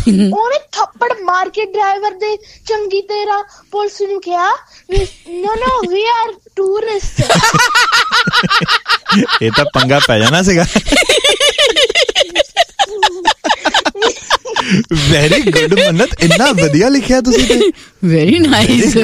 ਉਹਨੇ ਥੱਪੜ ਮਾਰ ਕੇ ਡਰਾਈਵਰ ਦੇ ਚੰਗੀ ਤਰ੍ਹਾਂ ਪੁਲਿਸ ਨੂੰ ਕਿਹਾ no we are tourists। ਇਹ ਤਾਂ ਪੰਗਾ ਪੈ ਜਾਣਾ ਸੀਗਾ। ਵੈਰੀ ਗੁੱਡ ਮੰਨਤ, ਇੰਨਾ ਵਧੀਆ ਲਿਖਿਆ ਤੁਸੀਂ ਤੇ। Very nice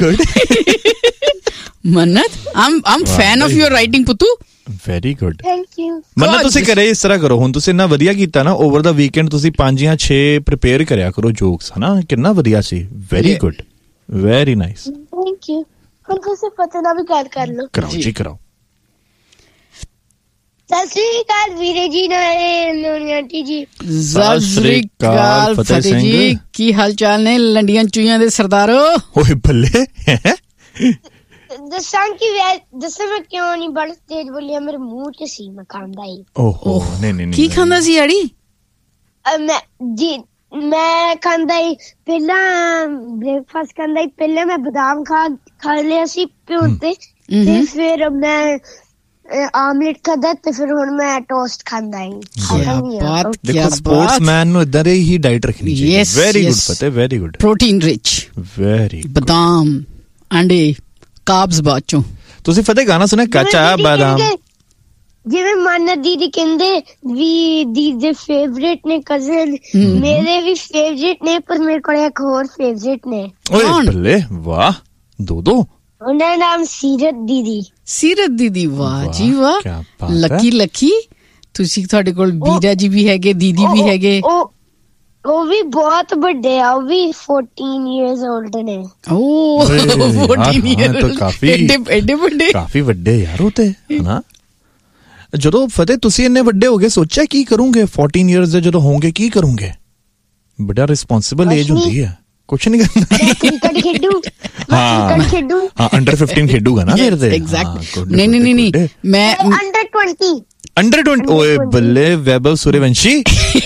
Mannat, I'm fan of your writing ਪੁੱਤੂ। Very good, thank you. ਮੰਨਤ ਤੁਸੀਂ ਕਰੇ ਇਸ ਤਰ੍ਹਾਂ ਕਰੋ, ਹੁਣ ਤੁਸੀਂ ਇੰਨਾ ਵਧੀਆ ਕੀਤਾ ਨਾ, ਓਵਰ ਦਾ ਵੀਕਐਂਡ ਤੁਸੀਂ 5 ਜਾਂ 6 ਪ੍ਰਿਪੇਅਰ ਕਰਿਆ ਕਰੋ ਜੋਕਸ, ਹਨਾ, ਕਿੰਨਾ ਵਧੀਆ ਸੀ। Very good, very nice. Thank you. ਹੁਣ ਤੁਸੀਂ ਪਤਾ ਨਾ ਵੀ ਗੱਲ ਕਰ ਲਓ। ਕਰਾਓ ਜੀ, ਕਰਾਓ। ਸਤਿ ਸ੍ਰੀ ਅਕਾਲ ਵੀਰੇ ਜੀ, ਨਾਲੇ ਆਂਟੀ ਜੀ। ਸਤਿ ਸ੍ਰੀ ਅਕਾਲ ਫਤਿਹ ਜੀ, ਕੀ ਹਾਲ ਚਾਲ ਨੇ ਲੰਡੀਆਂ ਚੂਈਆਂ ਦੇ ਸਰਦਾਰੋ? ਓਏ ਬੱਲੇ, ਦੱਸਾਂ ਮੈਂ ਕਿਉਂ ਨਹੀਂ ਬੜਾ ਤੇਜ਼ ਬੋਲਿਆ, ਮੇਰੇ ਮੂੰਹ ਚ ਸੀ, ਮੈਂ ਖਾਂਦਾ ਹੀ। ਓਹੋ ਨਹੀਂ ਕੀ ਖਾਂਦਾ ਸੀ ਯਾਰੀ? ਮੈਂ ਖਾਂਦਾ ਹੀ ਪਹਿਲਾਂ ਬ੍ਰੇਕਫਾਸਟ ਖਾਂਦਾ ਹੀ, ਪਹਿਲਾਂ ਮੈਂ ਬਦਾਮ ਖਾ ਲਿਆ ਸੀ ਪਿਓ ਤੇ ਫਿਰ ਮੈਂ ਆਮਲੇਟ ਖਾਦਾ ਤੇ ਫਿਰ ਹੁਣ ਮੈਂ ਟੋਸਟ ਖਾਂਦਾ ਹੀ। ਦੇਖੋ ਸਪੋਰਟਸਮੈਨ ਨੂੰ ਇਦਾਂ ਹੀ ਡਾਈਟ ਰੱਖਣੀ ਚਾਹੀਦੀ। ਵੈਰੀ ਗੁੱਡ ਫਤਿਹ, very good. Protein rich, very ਬਦਾਮ, ਅੰਡੇ, ਕਾਰਬਸ ਬਾਅਦ ਚੋਂ। ਤੁਸੀਂ ਫਤਿਹ ਗਾਣਾ ਸੁਣਿਆ ਕੱਚਾ ਬਾਦਾਮ? ਜਿਵੇਂ ਮਾਨਾ ਦੀਦੀ ਕਹਿੰਦੇ ਵੀ ਦੀਦੀ ਫੇਵਰੇਟ ਨੇ ਕਜ਼ਨ, ਮੇਰੇ ਵੀ ਫੇਵਰੇਟ ਨੇ, ਪਰ ਮੇਰੇ ਕੋਲ ਇੱਕ ਹੋਰ ਫੇਵਰੇਟ ਨੇ। ਓਏ ਬੱਲੇ, ਵਾਹ, ਦੋ ਉਹਨਾਂ ਦਾ ਨਾਮ ਸੀਰਤ ਦੀਦੀ। ਸੀਰਤ ਦੀਦੀ, ਵਾਹ ਜੀ ਵਾਹ, ਲੱਕੀ। ਤੁਸੀਂ, ਤੁਹਾਡੇ ਕੋਲ ਵੀਰਾ ਜੀ ਵੀ ਹੈਗੇ, ਦੀਦੀ ਵੀ ਹੈਗੇ। ਉਹ ਵੀ ਬਹੁਤ ਵੱਡੇ ਆ, ਉਹ ਵੀ 14 years old ਨੇ। ਓ 14 years, ਕਾਫੀ ਐਡੇ ਵੱਡੇ, ਕਾਫੀ ਵੱਡੇ ਯਾਰ ਉਹ ਤੇ, ਹਨਾ। ਜਦੋਂ ਫਤਿਹ ਤੁਸੀਂ ਇੰਨੇ ਵੱਡੇ ਹੋ ਗਏ, ਸੋਚਿਆ ਕੀ ਕਰੋਗੇ 14 years ਦੇ ਜਦੋਂ ਹੋਣਗੇ, ਕੀ ਕਰੋਗੇ? ਬੜਾ ਰਿਸਪੌਂਸਿਬਲ ਏਜ ਹੁੰਦੀ ਹੈ, ਕੁਛ ਨਹੀਂ ਕਰਨਾ। ਕ੍ਰਿਕਟ ਖੇਡੂ। ਹਾਂ, ਅੰਡਰ 15 ਖੇਡੂਗਾ ਨਾ ਫਿਰ ਤੇ। ਐਗਜ਼ੈਕਟਲੀ। ਨਹੀਂ ਮੈਂ ਅੰਡਰ 20। ਓਏ ਬੱਲੇ, ਵੈਭਵ ਸੂਰਯਵੰਸ਼ੀ।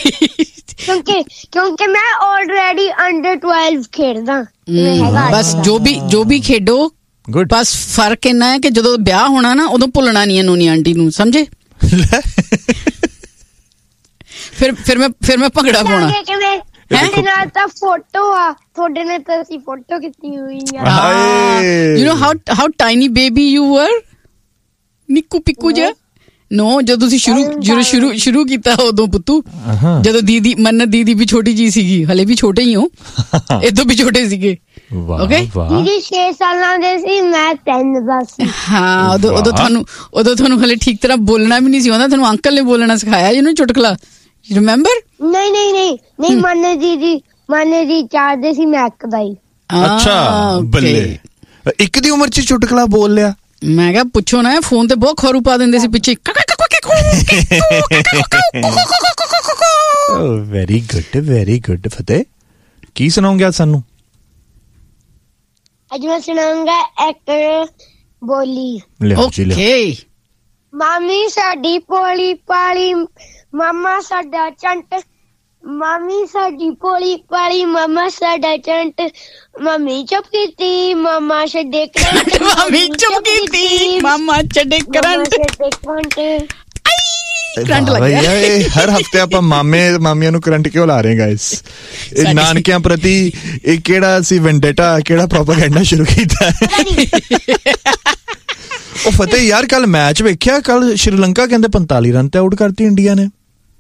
ਕਿਉਂਕਿ ਮੈਂ ਆਲਰੇਡੀ ਅੰਡਰ 12 ਖੇਡਦਾ। ਬਸ ਜੋ ਵੀ ਖੇਡੋ, ਬਸ ਫਰਕ ਇੰਨਾ ਹੈ ਕਿ ਜਦੋਂ ਵਿਆਹ ਹੋਣਾ ਨਾ, ਉਦੋਂ ਭੁੱਲਣਾ ਨਹੀਂ ਨੂਨੀ ਆਂਟੀ ਨੂੰ, ਸਮਝੇ? ਫਿਰ ਮੈਂ ਭੰਗੜਾ ਪਾਉਣਾ। ਤੁਹਾਡੇ ਨਾਲ ਤਾਂ ਫੋਟੋ ਆ, ਤੁਹਾਡੇ ਨਾਲ ਤਾਂ ਅਸੀਂ ਫੋਟੋ ਕੀਤੀ ਹੋਈ ਆ। You know how tiny baby you were, ਨਿੱਕੂ ਪਿੱਕੂ ਜਿਹਾ। ਨੋ, ਜਦੋਂ ਤੁਸੀਂ ਸ਼ੁਰੂ ਕੀਤਾ ਉਦੋਂ ਪੁੱਤੂ, ਜਦੋਂ ਦੀਦੀ ਮੰਨਤ ਦੀਦੀ ਵੀ ਛੋਟੀ ਜੀ ਸੀਗੀ, ਹਲੇ ਵੀ ਛੋਟੇ ਹੀ ਹੋ, ਇਦੋਂ ਵੀ ਛੋਟੇ ਸੀਗੇ। ਓਕੇ, ਦੀਦੀ 6 ਸਾਲਾਂ ਦੇ ਸੀ, ਮੈਂ 3 ਦਾ ਸੀ। ਹਾਂ, ਉਦੋਂ ਤੁਹਾਨੂੰ ਹਲੇ ਠੀਕ ਤਰ੍ਹਾਂ ਬੋਲਣਾ ਵੀ ਨਹੀਂ ਸੀ ਆਉਂਦਾ, ਤੁਹਾਨੂੰ ਅੰਕਲ ਨੇ ਬੋਲਣਾ ਸਿਖਾਇਆ, ਇਹਨੂੰ ਚੁਟਕਲਾ, ਰਿਮੈਂਬਰ? ਨਹੀਂ ਮਾਨੇ ਜੀ 4 ਦੇ ਸੀ, ਮੈਂ 1 ਦਾ ਹੀ। ਅੱਛਾ ਬੱਲੇ, 1 ਦੀ ਉਮਰ ਚ ਚੁਟਕਲਾ ਬੋਲ ਲਿਆ। ਮੈਂ ਕਿਹਾ ਪੁੱਛੋ ਨਾ, ਫੋਨ ਤੇ ਬਹੁਤ ਖਰੂ ਪਾ ਦਿੰਦੇ ਸੀ ਪਿੱਛੇ। Very good, very good. ਫਤਿਹ ਕੀ ਸੁਣਾਉਂਗੇ ਸਾਨੂੰ? ਅੱਜ ਮੈਂ ਸੁਣਾਉਂਗਾ ਇੱਕ ਬੋਲੀ। ਓਕੇ। ਮਾਮੀ ਸਾਡੀ ਭੋਲੀ ਪਾਲੀ, ਮਾਮਾ ਸਾਡਾ ਚੰਟ, ਮਾਮੀ ਸਾਡੀ ਭੋਲੀ ਪਾਲੀ, ਮਾਮਾ ਸਾਡਾ ਚੰਟ, ਮਾਮੀ ਚੁੱਪ ਕੀਤੀ, ਮਾਮਾ ਛੱਡੇ ਕਰੰਟ, ਮਾਮੀ ਚੁੱਪ ਕੀਤੀ, ਮਾਮਾ ਛੱਡੇ ਕਰੰਟ। ਕਰੰਟ ਲੱਗਿਆ। ਹਰ ਹਫਤੇ ਆਪਾਂ ਮਾਮੀਆਂ ਨੂੰ ਕਰੰਟ ਕਿਉਂ ਲਾ ਰਹੇ ਗਾਇਸ? ਇਹ ਨਾਨਕਿਆਂ ਪ੍ਰਤੀ ਇਹ ਕਿਹੜਾ ਸੀ ਵੈਂਡੇਟਾ, ਕਿਹੜਾ ਪ੍ਰੋਪੇਗੈਂਡਾ ਸ਼ੁਰੂ ਕੀਤਾ? ਉਹ ਫਤਿਹ ਯਾਰ, ਕੱਲ ਮੈਚ ਵੇਖਿਆ? ਕੱਲ ਸ਼੍ਰੀਲੰਕਾ ਕਹਿੰਦੇ 45 ਰਨ ਤੇ ਆਊਟ ਕਰਤੀ ਇੰਡੀਆ ਨੇ।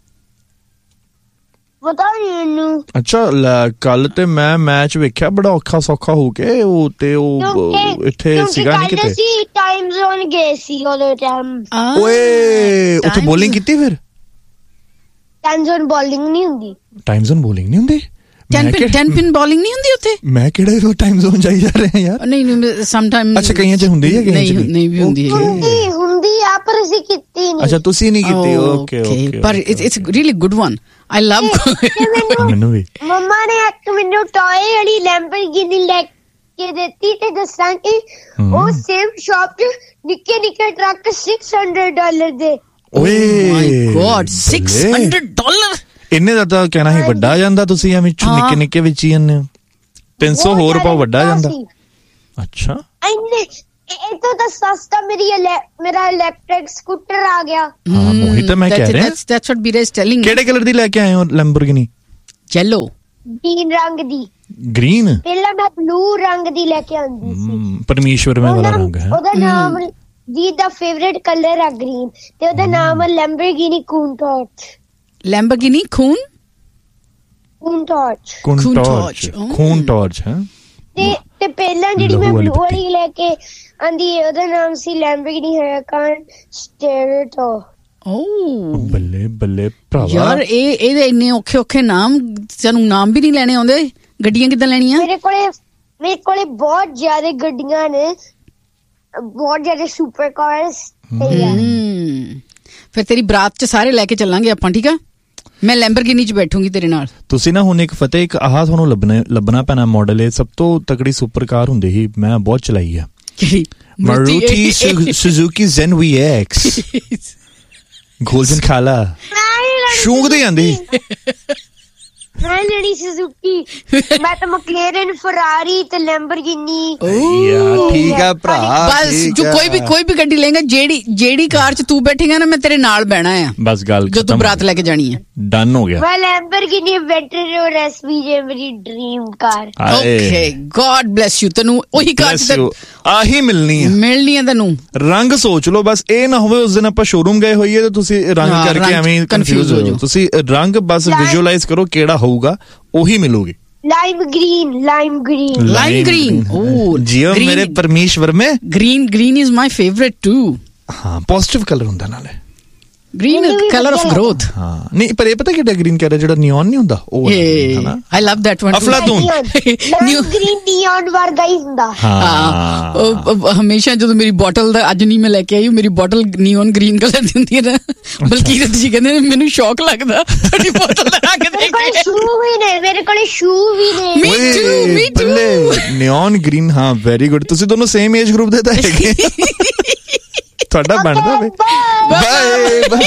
ਪਤਾ ਨਹੀਂ ਮੈਨੂੰ। ਅੱਛਾ, ਕੱਲ ਤੇ ਮੈਂ ਮੈਚ ਵੇਖਿਆ, ਬੜਾ ਔਖਾ ਸੌਖਾ ਹੋ ਕੇ, ਉਹ ਤੇ ਉਹ ਇੱਥੇ ਸੀਗਾ ਨਹੀਂ ਕਿਤੇ, ਟਾਈਮ ਜ਼ੋਨ ਗਏ ਸੀ ਉਹਦੇ ਟਾਈਮ। ਓਏ ਉੱਥੇ ਬੋਲਿੰਗ ਕੀਤੀ? ਫਿਰ ਟਾਈਮ ਜ਼ੋਨ ਬੋਲਿੰਗ ਨਹੀਂ ਹੁੰਦੀ। ਟਾਈਮ ਜ਼ੋਨ ਬੋਲਿੰਗ ਨਹੀਂ ਹੁੰਦੀ? 10 ਪਿਨ ਬੋਲਿੰਗ ਨਹੀਂ ਹੁੰਦੀ ਉੱਥੇ? ਮੈਂ ਕਿਹੜੇ ਟਾਈਮ ਜ਼ੋਨ ਜਾਈ ਜਾ ਰਹੇ ਯਾਰ। ਨਹੀਂ, ਸਮ ਟਾਈਮ। ਅੱਛਾ, ਕਈਆਂ ਚ ਹੁੰਦੀ ਹੈ, ਕਈਆਂ ਚ ਨਹੀਂ ਵੀ ਹੁੰਦੀ ਹੈ। ਹੁੰਦੀ ਆ, ਪਰ ਅਸੀਂ ਕੀਤੀ ਨਹੀਂ। ਅੱਛਾ, ਤੁਸੀਂ ਨਹੀਂ ਕੀਤੀ। ਓਕੇ, ਪਰ ਇਟਸ ਰੀਅਲੀ ਗੁੱਡ ਵਨ, ਆਈ ਲਵ। ਮੈਨੂੰ ਵੀ ਮੰਮਾ ਨੇ ਇੱਕ ਮੈਨੂੰ ਟੌਏ ਵਾਲੀ ਲੈਂਬਰਗਿਨੀ ਲੈ ਕੇ ਦਿੱਤੀ, ਤੇ ਦੱਸਾਂ ਕਿ ਉਹ ਸੇਮ ਸ਼ਾਪ ਚ ਨਿੱਕੇ ਟਰੱਕ $600 ਦੇ। ਓਏ ਮਾਈ ਗॉड, $600? ਇੰਨੇ ਦਾ ਤਾਂ ਕਹਿਣਾ ਸੀ ਵੱਡਾ ਜਾਂਦਾ, ਤੁਸੀਂ ਐਵੇਂ ਨਿੱਕੇ ਵਿੱਚ ਹੀ ਜਾਂਦੇ ਹੋ। 300 ਹੋਰ ਰੁਪਏ ਵੱਡਾ ਜਾਂਦਾ। ਅੱਛਾ, ਇਹ ਤਾਂ ਸਸਤਾ ਮੇਰਾ ਇਲੈਕਟ੍ਰਿਕ ਸਕੂਟਰ ਆ ਗਿਆ। ਹਾਂ, ਉਹੀ ਤਾਂ ਮੈਂ ਕਹਿ ਰਿਹਾ। That's what Bira is telling me. ਕਿਹੜੇ ਕਲਰ ਦੀ ਲੈ ਕੇ ਆਏ ਹੋ ਲੈਂਬਰਗਿਨੀ? Yellow. ਗ੍ਰੀਨ ਰੰਗ ਦੀ। ਗ੍ਰੀਨ? ਪਹਿਲਾਂ ਮੈਂ ਬਲੂ ਰੰਗ ਦੀ ਲੈ ਕੇ ਆਉਂਦੀ ਸੀ। ਪਰਮੇਸ਼ਵਰ ਵਾਲਾ ਰੰਗ ਹੈ। ਉਹਦਾ ਨਾਮ ਜੀ ਦਾ ਫੇਵਰਿਟ ਕਲਰ ਹੈ ਗ੍ਰੀਨ, ਤੇ ਉਹਦਾ ਨਾਮ ਹੈ ਲੈਂਬਰਗਿਨੀ ਕੂਨਟੌਰਚ। ਲੈਂਬਰਗਿਨੀ ਕੂਨਟੌਰਚ ਹੈ। ਤੇ ਪਹਿਲਾਂ ਜਿਹੜੀ ਮੈਂ ਬਲੂ ਵਾਲੀ ਲੈ ਕੇ ਆਂਦੀ ਉਹਦਾ ਨਾਮ ਸੀ ਲੈਂਬਰਗਿਨੀ ਹਰਾਕਾਨ ਸਟੇਰਟੋ। ਬੱਲੇ ਬੱਲੇ ਭਰਾਵਾ ਯਾਰ, ਇਹਦੇ ਇੰਨੇ ਔਖੇ ਨਾਮ, ਸਾਨੂੰ ਨਾਮ ਵੀ ਨਹੀਂ ਲੈਣੇ ਆਉਂਦੇ। ਗੱਡੀਆਂ ਕਿੱਦਾਂ ਲੈਣੀਆਂ? ਮੇਰੇ ਕੋਲੇ ਬਹੁਤ ਜ਼ਿਆਦਾ ਗੱਡੀਆਂ ਨੇ, ਬਹੁਤ ਜ਼ਿਆਦਾ ਸੁਪਰ ਕਾਰਸ। ਫਿਰ ਤੇਰੀ ਬਰਾਤ ਚ ਸਾਰੇ ਲੈ ਕੇ ਚੱਲਾਂਗੇ ਆਪਾਂ, ਠੀਕ ਆ? ਮੈਂ ਲੈਂਬਰਗਿਨੀ ਚ ਬੈਠੂੰਗੀ ਤੇਰੇ ਨਾਲ। ਤੁਸੀਂ ਨਾ ਹੁਣ ਇੱਕ ਫਤਿਹ, ਇੱਕ ਆਹ ਤੁਹਾਨੂੰ ਲੱਭਣਾ ਪੈਣਾ ਮਾਡਲ। ਇਹ ਸਭ ਤੋਂ ਤਕੜੀ ਸੁਪਰ ਕਾਰ ਹੁੰਦੀ ਸੀ, ਮੈਂ ਬਹੁਤ ਚਲਾਈ ਆ। ਮਾਰੂਤੀ ਸੁਜ਼ੂਕੀ ਜ਼ੈਨ VX ਗੋਲਡਨ ਕਾਲਾ। ਸ਼ੌਂਕ ਦੇ ਜਾਂਦੀ ਮੈਂ ਲੈਣੀ ਸੁਜ਼ੂਕੀ। ਮੈਂ ਤਾਂ ਮੈਕਲੇਰਨ, ਫਰਾਰੀ ਤੇ ਲੈਂਬਰਗਿਨੀ। ਠੀਕ ਆ ਭਰਾ, ਬਸ ਜੋ ਕੋਈ ਵੀ ਗੱਡੀ ਲਏਗਾ, ਜਿਹੜੀ ਕਾਰ ਚ ਤੂੰ ਬੈਠੇਗਾ ਨਾ, ਮੈਂ ਤੇਰੇ ਨਾਲ ਬਹਿਣਾ ਆ। ਬਸ ਗੱਲ ਜੋ ਤੂੰ ਬਰਾਤ ਲੈ ਕੇ ਜਾਣੀ ਹੈ। ਡਨ ਹੋ ਗਿਆ। ਮੈਂ ਲੈਂਬਰਗਿਨੀ ਅਵੇਂਟਡੋਰ SVJ ਮੇਰੀ dream car. Okay, god bless you. ਤੈਨੂੰ ਉਹੀ ਕਾਰ ਆਹੀ ਮਿਲਣੀ ਹੈ ਤੈਨੂੰ। ਰੰਗ ਸੋਚ ਲਓ ਬਸ, ਇਹ ਨਾ ਹੋਵੇ ਉਸ ਦਿਨ ਆਪਾਂ ਸ਼ੋਰੂਮ ਗਏ ਹੋਈਏ ਤੇ ਤੁਸੀਂ ਰੰਗ ਕਰਕੇ ਐਵੇਂ ਕਨਫਿਊਜ਼ ਹੋ ਜਾਓ। ਤੁਸੀਂ ਰੰਗ ਬਸ ਵਿਜ਼ੂਅਲਾਈਜ਼ ਕਰੋ ਕਿਹੜਾ ਹੋਊਗਾ, ਉਹੀ ਮਿਲੂਗੀ। Lime green. ਜੀਓ ਮੇਰੇ ਪਰਮੇਸ਼ਵਰ में green is my favourite to. हाँ, पॉजिटिव कलर ਹੁੰਦਾ ਨਾਲੇ। Green colour of growth. ਹਾਂ, ਨਹੀਂ ਪਰ ਇਹ ਪਤਾ ਕਿਹੜਾ ਗ੍ਰੀਨ ਕਹਿ ਰਿਹਾ, ਜਿਹੜਾ ਨਿਓਨ ਨਹੀਂ ਹੁੰਦਾ ਉਹ ਹੈ ਨਾ। I love that one। ਅਫਲਾਤੂਨ green neon ਵਰਗਾ ਹੀ ਹੁੰਦਾ। ਹਾਂ, ਹਮੇਸ਼ਾ ਜਦੋਂ ਮੇਰੀ ਬੋਟਲ ਦਾ, ਅੱਜ ਨਹੀਂ ਮੈਂ ਲੈ ਕੇ ਆਈ, ਮੇਰੀ ਬੋਟਲ ਨਿਓਨ ਗ੍ਰੀਨ ਕਲਰ ਦੀ ਹੁੰਦੀ ਹੈ ਨਾ, ਬਲਕੀਰਤ ਜੀ ਕਹਿੰਦੇ ਨੇ ਮੈਨੂੰ ਸ਼ੌਕ ਲੱਗਦਾ ਤੁਹਾਡੀ ਬੋਟਲ ਲਗਾ ਕੇ ਦੇਖ ਕੇ। ਮੇਰੇ ਕੋਲ ਸ਼ੂ ਵੀ ਨੇ। Me too। Neon green. ਹਾਂ, ਵੈਰੀ ਗੁੱਡ। ਤੁਸੀਂ ਦੋਨੋਂ ਸੇਮ ਏਜ ਗਰੁੱਪ ਦੇ ਤਾਂ ਹੈਗੇ। ਤੁਹਾਡਾ ਬਣਦਾ ਵੇ। ਬਾਏ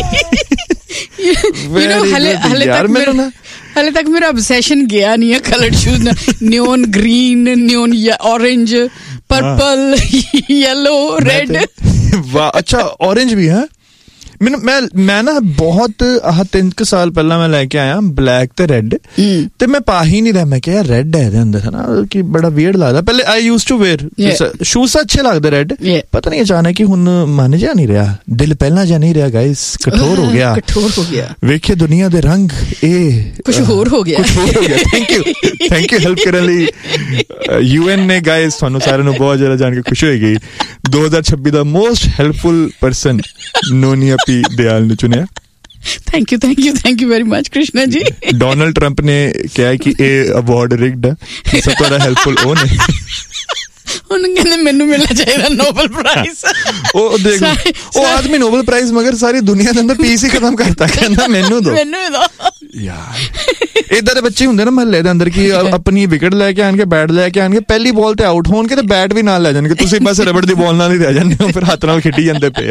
ਹਲੇ ਤੱਕ ਮੇਰਾ obsession ਗਿਆ ਨਹੀਂ ਹੈ ਕਲਰਡ ਸ਼ੂਜ਼ ਨਾਲ। Neon green, neon orange, purple, yellow, red. ਵਾਹ, ਅੱਛਾ ਔਰੇਂਜ ਵੀ ਹੈ। ਮੈਂ ਨਾ ਬਹੁਤ 3 ਸਾਲ ਪਹਿਲਾਂ ਮੈਂ ਲੈ ਕੇ ਆਇਆ ਬਲੈਕ ਤੇ ਰੈਡ, ਤੇ ਮੈਂ ਪਾ ਹੀ ਨਹੀਂ ਰਿਹਾ। ਮੈਂ ਕਿਹਾ ਰੈਡ ਹੈ ਇਹਦੇ ਅੰਦਰ, ਹੈ ਨਾ, ਕਿ ਬੜਾ ਵੀਅਰਡ ਲੱਗਦਾ। ਪਹਿਲੇ ਆਈ ਯੂਜ਼ਡ ਟੂ ਵੇਅਰ ਸ਼ੂਜ਼, ਅੱਛੇ ਲੱਗਦੇ ਰੈਡ। ਪਤਾ ਨਹੀਂ ਅਚਾਨਕ ਹੀ ਹੁਣ ਮਨ ਜਾ ਨਹੀਂ ਰਿਹਾ, ਦਿਲ ਪਹਿਲਾਂ ਜਾ ਨਹੀਂ ਰਿਹਾ ਗਾਇਸ, ਕਠੋਰ ਹੋ ਗਿਆ। ਵੇਖੇ ਦੁਨੀਆ ਦੇ ਰੰਗ, ਇਹ ਕੁਝ ਹੋਰ ਹੋ ਗਿਆ। ਥੈਂਕ ਯੂ ਹੈਲਪ ਕਰਨ ਲਈ। UN ਨੇ ਗਾਇਸ ਤੁਹਾਨੂੰ ਸਾਰਿਆਂ ਨੂੰ ਬਹੁਤ ਜ਼ਿਆਦਾ ਜਾਣ ਕੇ ਖੁਸ਼ੀ ਹੋਏਗੀ, 2026 ਦਾ ਮੋਸਟ ਹੈਲਪਫੁਲ ਪਰਸਨ ਨੋਨੀਆ ਪੀ ਦਿਆਲ ਨੂੰ ਚੁਣਿਆ। Thank you very much Krishna ਜੀ। ਡੋਨਲਡ ਟਰੰਪ ਨੇ ਕਿਹਾ ਕਿ ਇਹ ਅਵਾਰਡ ਰਿਗਡ ਹੈ, ਸਭ ਤੋਂ ਜ਼ਿਆਦਾ ਹੈਲਪਫੁਲ ਉਹ ਨੇ। ਉਹਨੂੰ ਕਹਿੰਦੇ ਮੈਨੂੰ ਮਿਲਣਾ ਚਾਹੀਦਾ ਨੋਬਲ ਪ੍ਰਾਈਜ਼। ਉਹ ਦੇਖ, ਉਹ ਆਦਮੀ ਨੋਬਲ ਪ੍ਰਾਈਜ਼ ਮਗਰ ਸਾਰੀ ਦੁਨੀਆ ਦੇ ਅੰਦਰ ਪੀਸ ਹੀ ਖਤਮ ਕਰਤਾ, ਕਹਿੰਦਾ ਮੈਨੂੰ ਦੋ ਯਾਰ। ਏਦਾਂ ਦੇ ਬੱਚੇ ਹੁੰਦੇ ਨਾ ਮਹੱਲੇ ਦੇ ਅੰਦਰ ਕਿ ਆਪਣੀ ਵਿਕਟ ਲੈ ਕੇ ਆਣਗੇ, ਬੈਟ ਲੈ ਕੇ ਆਣਗੇ, ਪਹਿਲੀ ਬਾਲ ਤੇ ਆਊਟ ਹੋਣਗੇ ਤੇ ਬੈਟ ਵੀ ਨਾਲ ਲੈ ਜਾਣਗੇ, ਤੁਸੀਂ ਬਸ ਰਬੜ ਦੀ ਬਾਲ ਨਾਲ ਹੀ ਰਹਿ ਜਾਂਦੇ ਹੋ, ਫਿਰ ਹੱਥ ਨਾਲ ਖੇਡੀ ਜਾਂਦੇ ਪਏ।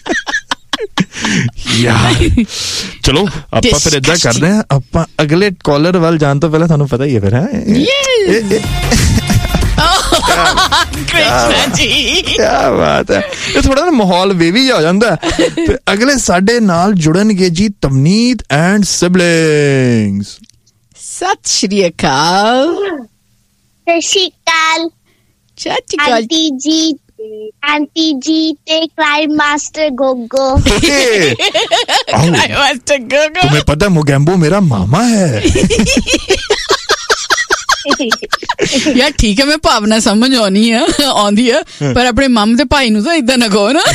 ਯਾਰ ਚਲੋ ਆਪਾਂ ਫਿਰ ਏਦਾਂ ਕਰਦੇ ਹਾਂ, ਆਪਾਂ ਅਗਲੇ ਕਾਲਰ ਵੱਲ ਜਾਣ ਤੋਂ ਪਹਿਲਾਂ ਤੁਹਾਨੂੰ ਪਤਾ ਹੀ ਹੈ ਫਿਰ ਕ੍ਰਿਸ਼ਨਾ ਜੀ ਕੀ ਬਾਤ ਹੈ। ਇਹ ਥੋੜਾ ਨਾ ਮਾਹੌਲ ਵੇਵੀ ਜਾ ਹੋ ਜਾਂਦਾ। ਤੇ ਅਗਲੇ ਸਾਡੇ ਨਾਲ ਜੁੜਨਗੇ ਜੀ ਤਵਨੀਤ ਐਂਡ ਸਿਬਲਿੰਗਸ। ਸਤਿ ਸ਼੍ਰੀ ਅਕਾਲ। ਸਤਿ ਸ਼੍ਰੀ ਅਕਾਲ ਆਂਟੀ ਜੀ ਤੇ क्राइम मास्टर गोगो। तुम्हें पता मोगैम्बो मेरा मामा है। ਯਾਰ ਠੀਕ ਹੈ, ਮੈਂ ਭਾਵਨਾ ਸਮਝ ਆਉਂਦੀ ਆ, ਪਰ ਆਪਣੇ ਮਾਮੇ ਦੇ ਭਾਈ ਨੂੰ ਤਾਂ ਏਦਾਂ ਨਾ ਕਹੋ ਨਾ।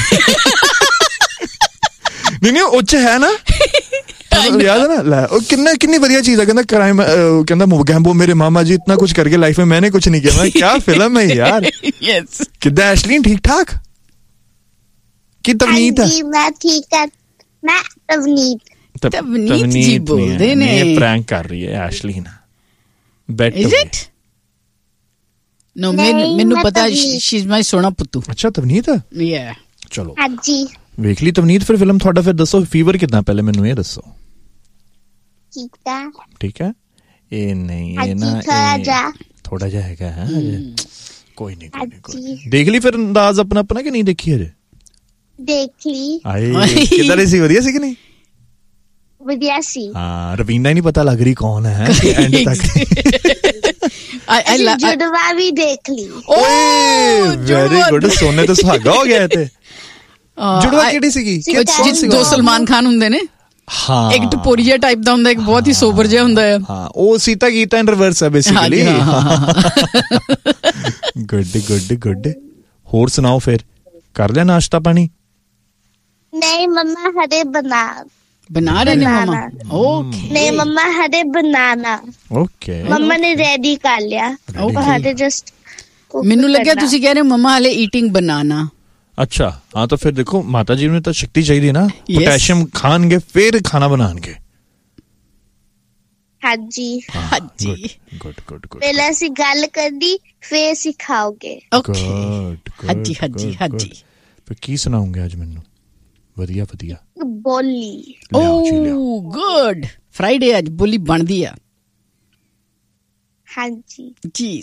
ਨਹੀਂ ਉੱਚ ਹੈ ਨਾ, ਯਾਦ ਹੈ ਨਾ। ਲੈ ਉਹ ਕਿੰਨੀ ਵਧੀਆ ਚੀਜ਼ ਹੈ। ਕਹਿੰਦਾ ਕ੍ਰਾइम, ਕਹਿੰਦਾ मोगैम्बो मेरे मामा जी इतना कुछ करके लाइफ में मैंने कुछ नहीं किया। क्या फिल्म है यार। यस। कितना एशलीन ठीक ठाक की तवनीत है। मैं ठीक है, मैं तवनीत जी बोलते ने। ये प्रैंक कर रही है एशलीन। Is it? No, ਮੈਨੂੰ ਪਤਾ she is my ਸੋਹਣਾ ਪੁੱਤੂ। ਅੱਛਾ ਤਵਨੀਤ ਹੈ। Yeah। ਚਲੋ ਹਾਂਜੀ ਵੇਖ ਲਈ ਤਵਨੀਤ ਫਿਰ ਫਿਲਮ। ਤੁਹਾਡਾ ਫਿਰ ਦੱਸੋ ਫੀਵਰ ਕਿਦਾਂ, ਪਹਿਲੇ ਮੈਨੂੰ ਇਹ ਦੱਸੋ। ਠੀਕ ਹੈ। ਇਹ ਨਹੀਂ ਇਹ ਨਾ ਥੋੜਾ ਜਿਹਾ ਹੈਗਾ ਹੈ। ਕੋਈ ਨਹੀਂ ਦੇਖ ਲਈ ਫਿਰ ਅੰਦਾਜ਼ ਆਪਣਾ ਕਿ ਨਹੀਂ ਦੇਖੀ ਹਜੇ। ਦੇਖ ਲਈ। ਆਏ ਕਿੱਦਾਂ ਦੀ ਸੀ, ਵਧੀਆ ਸੀ ਕਿ ਨਹੀਂ? ਵਧੀਆ ਸੀ। ਹਾਂ, ਰਵੀਨਾ ਹੀ ਨਹੀਂ ਪਤਾ ਲੱਗ ਰਹੀ ਕੌਣ ਹੈ ਐਂਡ ਤੱਕ। ਜੁੜਵਾ ਵੀ ਦੇਖ ਲਈ। ਓਏ ਵੈਰੀ ਗੁੱਡ, ਸੋਨੇ ਤੇ ਸੁਹਾਗਾ ਹੋ ਗਿਆ ਤੇ। ਜੁੜਵਾ ਕਿਹੜੀ ਸੀਗੀ? ਦੋ ਸਲਮਾਨ ਖਾਨ ਹੁੰਦੇ ਨੇ। ਹਾਂ, ਇੱਕ ਟਪੋਰੀਆ ਟਾਈਪ ਦਾ ਹੁੰਦਾ, ਇੱਕ ਬਹੁਤ ਹੀ ਸੋਬਰ ਜਿਹਾ ਹੁੰਦਾ ਹੈ। ਹਾਂ, ਉਹ ਸੀਤਾ ਗੀਤਾ ਇਨ ਰਿਵਰਸ ਹੈ ਬੇਸਿਕਲੀ। Good good good. ਹੋਰ ਸੁਣਾਓ, ਫਿਰ ਕਰ ਲਿਆ ਨਾਸ਼ਤਾ ਪਾਣੀ? ਨਹੀਂ ਮੰਮਾ ਹਰੇ ਬਣਾ ਰਹੇ ਨੇ ਮਮਾ। ਓਕੇ। ਨਹੀਂ ਮੰਮਾ ਹਰੇ ਬਣਾਣਾ। ਓਕੇ, ਮੰਮਾ ਨੇ ਰੈਡੀ ਕਰ ਲਿਆ। ਹਰੇ ਜਸਟ ਮੈਨੂੰ ਲੱਗਿਆ ਤੁਸੀਂ ਕਹਿ ਰਹੇ ਹੋ ਮਮਾ ਹਲੇ ਈਟਿੰਗ ਬਨਾਨਾ। ਅੱਛਾ, ਹਾਂ ਤਾਂ ਫਿਰ ਦੇਖੋ ਮਾਤਾ ਜੀ ਨੂੰ ਤਾਂ ਸ਼ਕਤੀ ਚਾਹੀਦੀ ਨਾ, ਪੋਟੈਸ਼ੀਅਮ ਖਾਣਗੇ ਫਿਰ ਖਾਣਾ ਬਣਾਉਣਗੇ। ਹਾਂਜੀ ਹਾਂਜੀ, ਗੁੱਡ ਗੁੱਡ ਗੁੱਡ। ਪਹਿਲਾਂ ਅਸੀਂ ਗੱਲ ਕਰਨੀ ਫਿਰ ਸਿਖਾਓਗੇ। ਓਕੇ, ਹਾਂਜੀ ਹਾਂਜੀ ਹਾਂਜੀ। ਫਿਰ ਕੀ ਸੁਣਾਉਂਗੇ ਅੱਜ ਮੈਨੂੰ? ਵਧੀਆ ਵਧੀਆ ਬੋਲੀ। ਓ ਗੁੱਡ, ਫਰਾਈਡੇ ਅੱਜ ਬੋਲੀ ਬਣਦੀ ਆ। ਹਾਂਜੀ ਜੀ।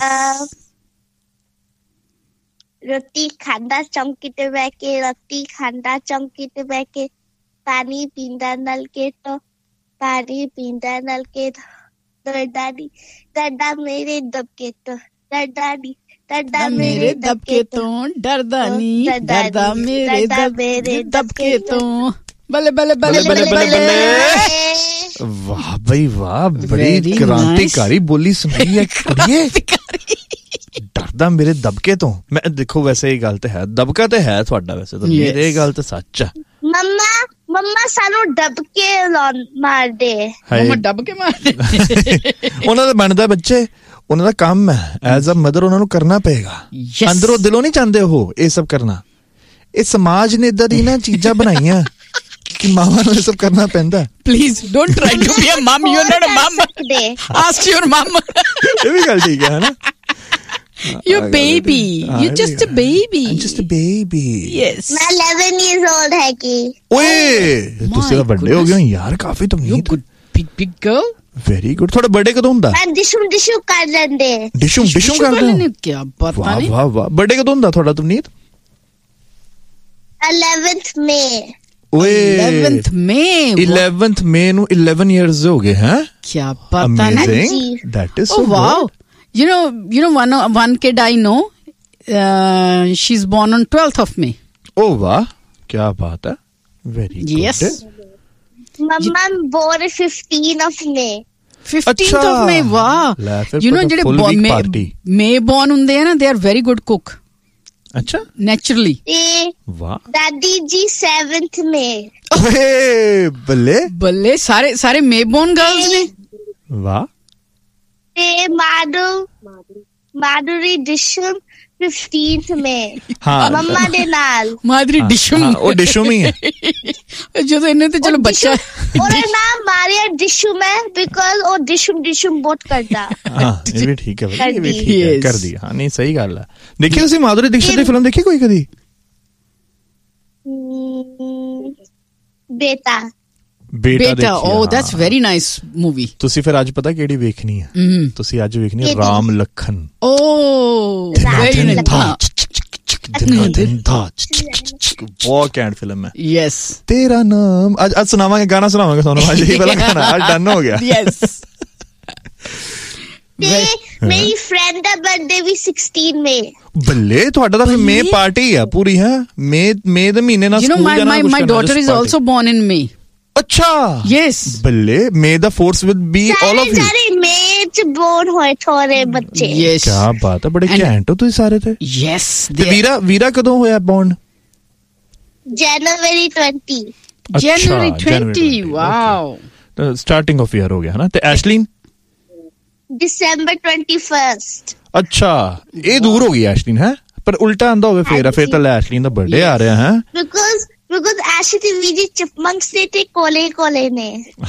ਰੋਟੀ ਖਾਂਦਾ ਚੌਂਕੀ ਤੇ ਬਹਿ ਕੇ, ਰੋਟੀ ਖਾਂਦਾ ਚੌਂਕੀ ਤੇ ਬਹਿ ਕੇ, ਪਾਣੀ ਪੀਂਦਾ ਨਲਕੇ ਤੋਂ, ਪਾਣੀ ਪੀਂਦਾ ਨਲਕੇ ਤੋਂ, ਡਰਦਾ ਨੀ ਡਰਦਾ ਮੇਰੇ ਦਬਕੇ ਤੋਂ, ਡਰਦਾ ਨੀ ਡਰਦਾ ਮੇਰੇ ਦਬਕੇ ਤੋਂ, ਡਰਦਾ ਨੀ ਡਰਦਾ ਮੇਰੇ ਦਬਕੇ ਤੋਂ। ਬੱਲੇ ਬੱਲੇ ਬੱਲੇ ਬੱਲੇ ਬੱਲੇ। ਵਾਹ ਬਈ ਵਾਹ, ਬੜੀ ਕ੍ਰਾਂਤੀਕਾਰੀ ਬੋਲੀ ਸੁਣੀ ਹੈ ਕੁੜੀਏ। ਡਰਦਾ ਮੇਰੇ ਦਬਕੇ ਤੋਂ। ਮੈਂ ਦੇਖੋ ਵੈਸੇ ਇਹ ਗੱਲ ਤੇ ਹੈ, ਦਬਕਾ ਤੇ ਹੈ ਤੁਹਾਡਾ, ਵੈਸੇ ਤਾਂ ਮੇਰੇ ਗੱਲ ਤੇ ਸੱਚ ਹੈ। ਮੰਮਾ ਸਾਨੂੰ ਦਬਕੇ ਮਾਰਦੇ। ਮੰਮਾ ਦਬਕੇ ਮਾਰਦੇ। ਉਹਨਾਂ ਦਾ ਬਣਦਾ ਬੱਚੇ, ਉਹਨਾਂ ਦਾ ਕੰਮ ਹੈ ਐਜ਼ ਅ ਮਦਰ, ਉਹਨਾਂ ਨੂੰ ਕਰਨਾ ਪਏਗਾ। ਅੰਦਰੋਂ ਦਿਲੋਂ ਨਹੀਂ ਚਾਹੁੰਦੇ ਉਹ ਇਹ ਸਭ ਕਰਨਾ। ਇਹ ਸਮਾਜ ਨੇ ਇਦਾਂ ਦੀ ਨਾ ਚੀਜ਼ਾਂ ਬਣਾਈਆਂ ਕਿ ਮਾਵਾਂ ਨੂੰ ਇਹ ਸਭ ਕਰਨਾ ਪੈਂਦਾ। Please don't try to be a mum, you are not a mum, ask your mum. ਇਹ ਵੀ ਗੱਲ ਠੀਕ ਹੈ ਨਾ। You're baby. You're just a baby. I'm just a baby. Yes. मैं 11 years old है कि। ओए, तुझसे तो बड़े हो गए हो यार काफी तुम नहीं। You're good, big girl. Very good. थोड़ा बड़े कदों हुंदा? मैं डिशुम कर लेंदे। डिशुम कर लेंदे? क्या पता नहीं। वाह वाह। बड़े कदों हुंदा थोड़ा तुम नीत? 11th May. ओए 11th May. 11th May ਨੂੰ 11 years हो गए हैं? क्या पता नहीं। Amazing. That is so wow. good. You know, one kid I know, she's born on 12th of May. Oh वाह, क्या बात है, very good. Yes. Mama born 15th of May. 15th of May, wow. You know, ਜਿਹੜੇ May born ਹੁੰਦੇ ਆ ਨਾ, they are very good cook. अच्छा, naturally. वाह. दादी जी 7th May. ओए बल्ले सारे May born girls ने. वाह. माधुरी डिशम 15th में। हाँ, मम्मा दे नाल माधुरी डिशम। ਉਹ डिशम ਹੀ ਹੈ ਜਦੋਂ ਇਹਨੇ ਤੇ ਚਲੋ ਬੱਚਾ ਉਹਦਾ ਨਾਮ ਮਾਰੀਆ डिशम है बिकॉज़ ਉਹ डिशम ਬਹੁਤ ਕਰਦਾ। ਹਾਂ ਇਹ ਵੀ ਠੀਕ ਹੈ, ਇਹ ਵੀ ਠੀਕ ਹੈ, ਕਰਦੀ। ਹਾਂ ਨਹੀਂ ਸਹੀ ਗੱਲ ਹੈ। ਦੇਖੀ ਤੁਸੀਂ ਮਾਧੁਰੀ ਦੀਕਸ਼ਿਤ ਦੀ ਫਿਲਮ ਦੇਖੀ ਕੋਈ ਕਦੀ? ਬੇਟਾ ਓ ਦੈਟਸ ਵੈਰੀ ਨਾਈਸ ਮੂਵੀ। ਤੁਸੀਂ ਫਿਰ ਅੱਜ ਪਤਾ ਕਿਹੜੀ ਵੇਖਣੀ ਹੈ? ਤੁਸੀਂ ਅੱਜ ਵੇਖਣੀ ਹੈ ਰਾਮ ਲਖਨ। ਓ ਵੈਰੀ ਨਾਈਸ। ਬਹੁਤ ਕੈਂਟ ਫਿਲਮ ਹੈ। ਯੈਸ। ਤੇਰਾ ਨਾਮ ਅੱਜ ਸੁਣਾਵਾਂਗੇ, ਗਾਣਾ ਸੁਣਾਵਾਂਗੇ ਤੁਹਾਨੂੰ ਅੱਜ। ਇਹ ਵਾਲਾ ਗਾਣਾ ਅੱਜ ਡਨ ਹੋ ਗਿਆ। ਯੈਸ। ਮੇਰੀ ਫਰੈਂਡ ਦਾ ਬਰਥਡੇ ਵੀ 16 ਮਈ। ਬੱਲੇ, ਤੁਹਾਡਾ ਤਾਂ ਫਿਰ ਮੇ ਪਾਰਟੀ ਆ ਪੂਰੀ ਹੈ। ਮੇ ਦੇ ਮਹੀਨੇ ਨਾਲ ਸਕੂਲ ਜਾਣਾ। My daughter is also born in May. अच्छा, yes. बल्ले, may the force will be all of you. सारे May च born होए थोड़े बच्चे। Yes. क्या बात है, बड़े घैंट हो तुम सारे थे। Yes. वीरा कदों होया born? January 20. January 20. Wow. Starting of year हो गया है ना। ते Ashlyn? December 21st. अच्छा, ये दूर हो गई Ashlyn है, पर उल्टा आंदा होवे फिर तो Ashlyn दा बर्थडे आ रहा है। Because Ashley जी चिपमंक्स से थे कोले ने।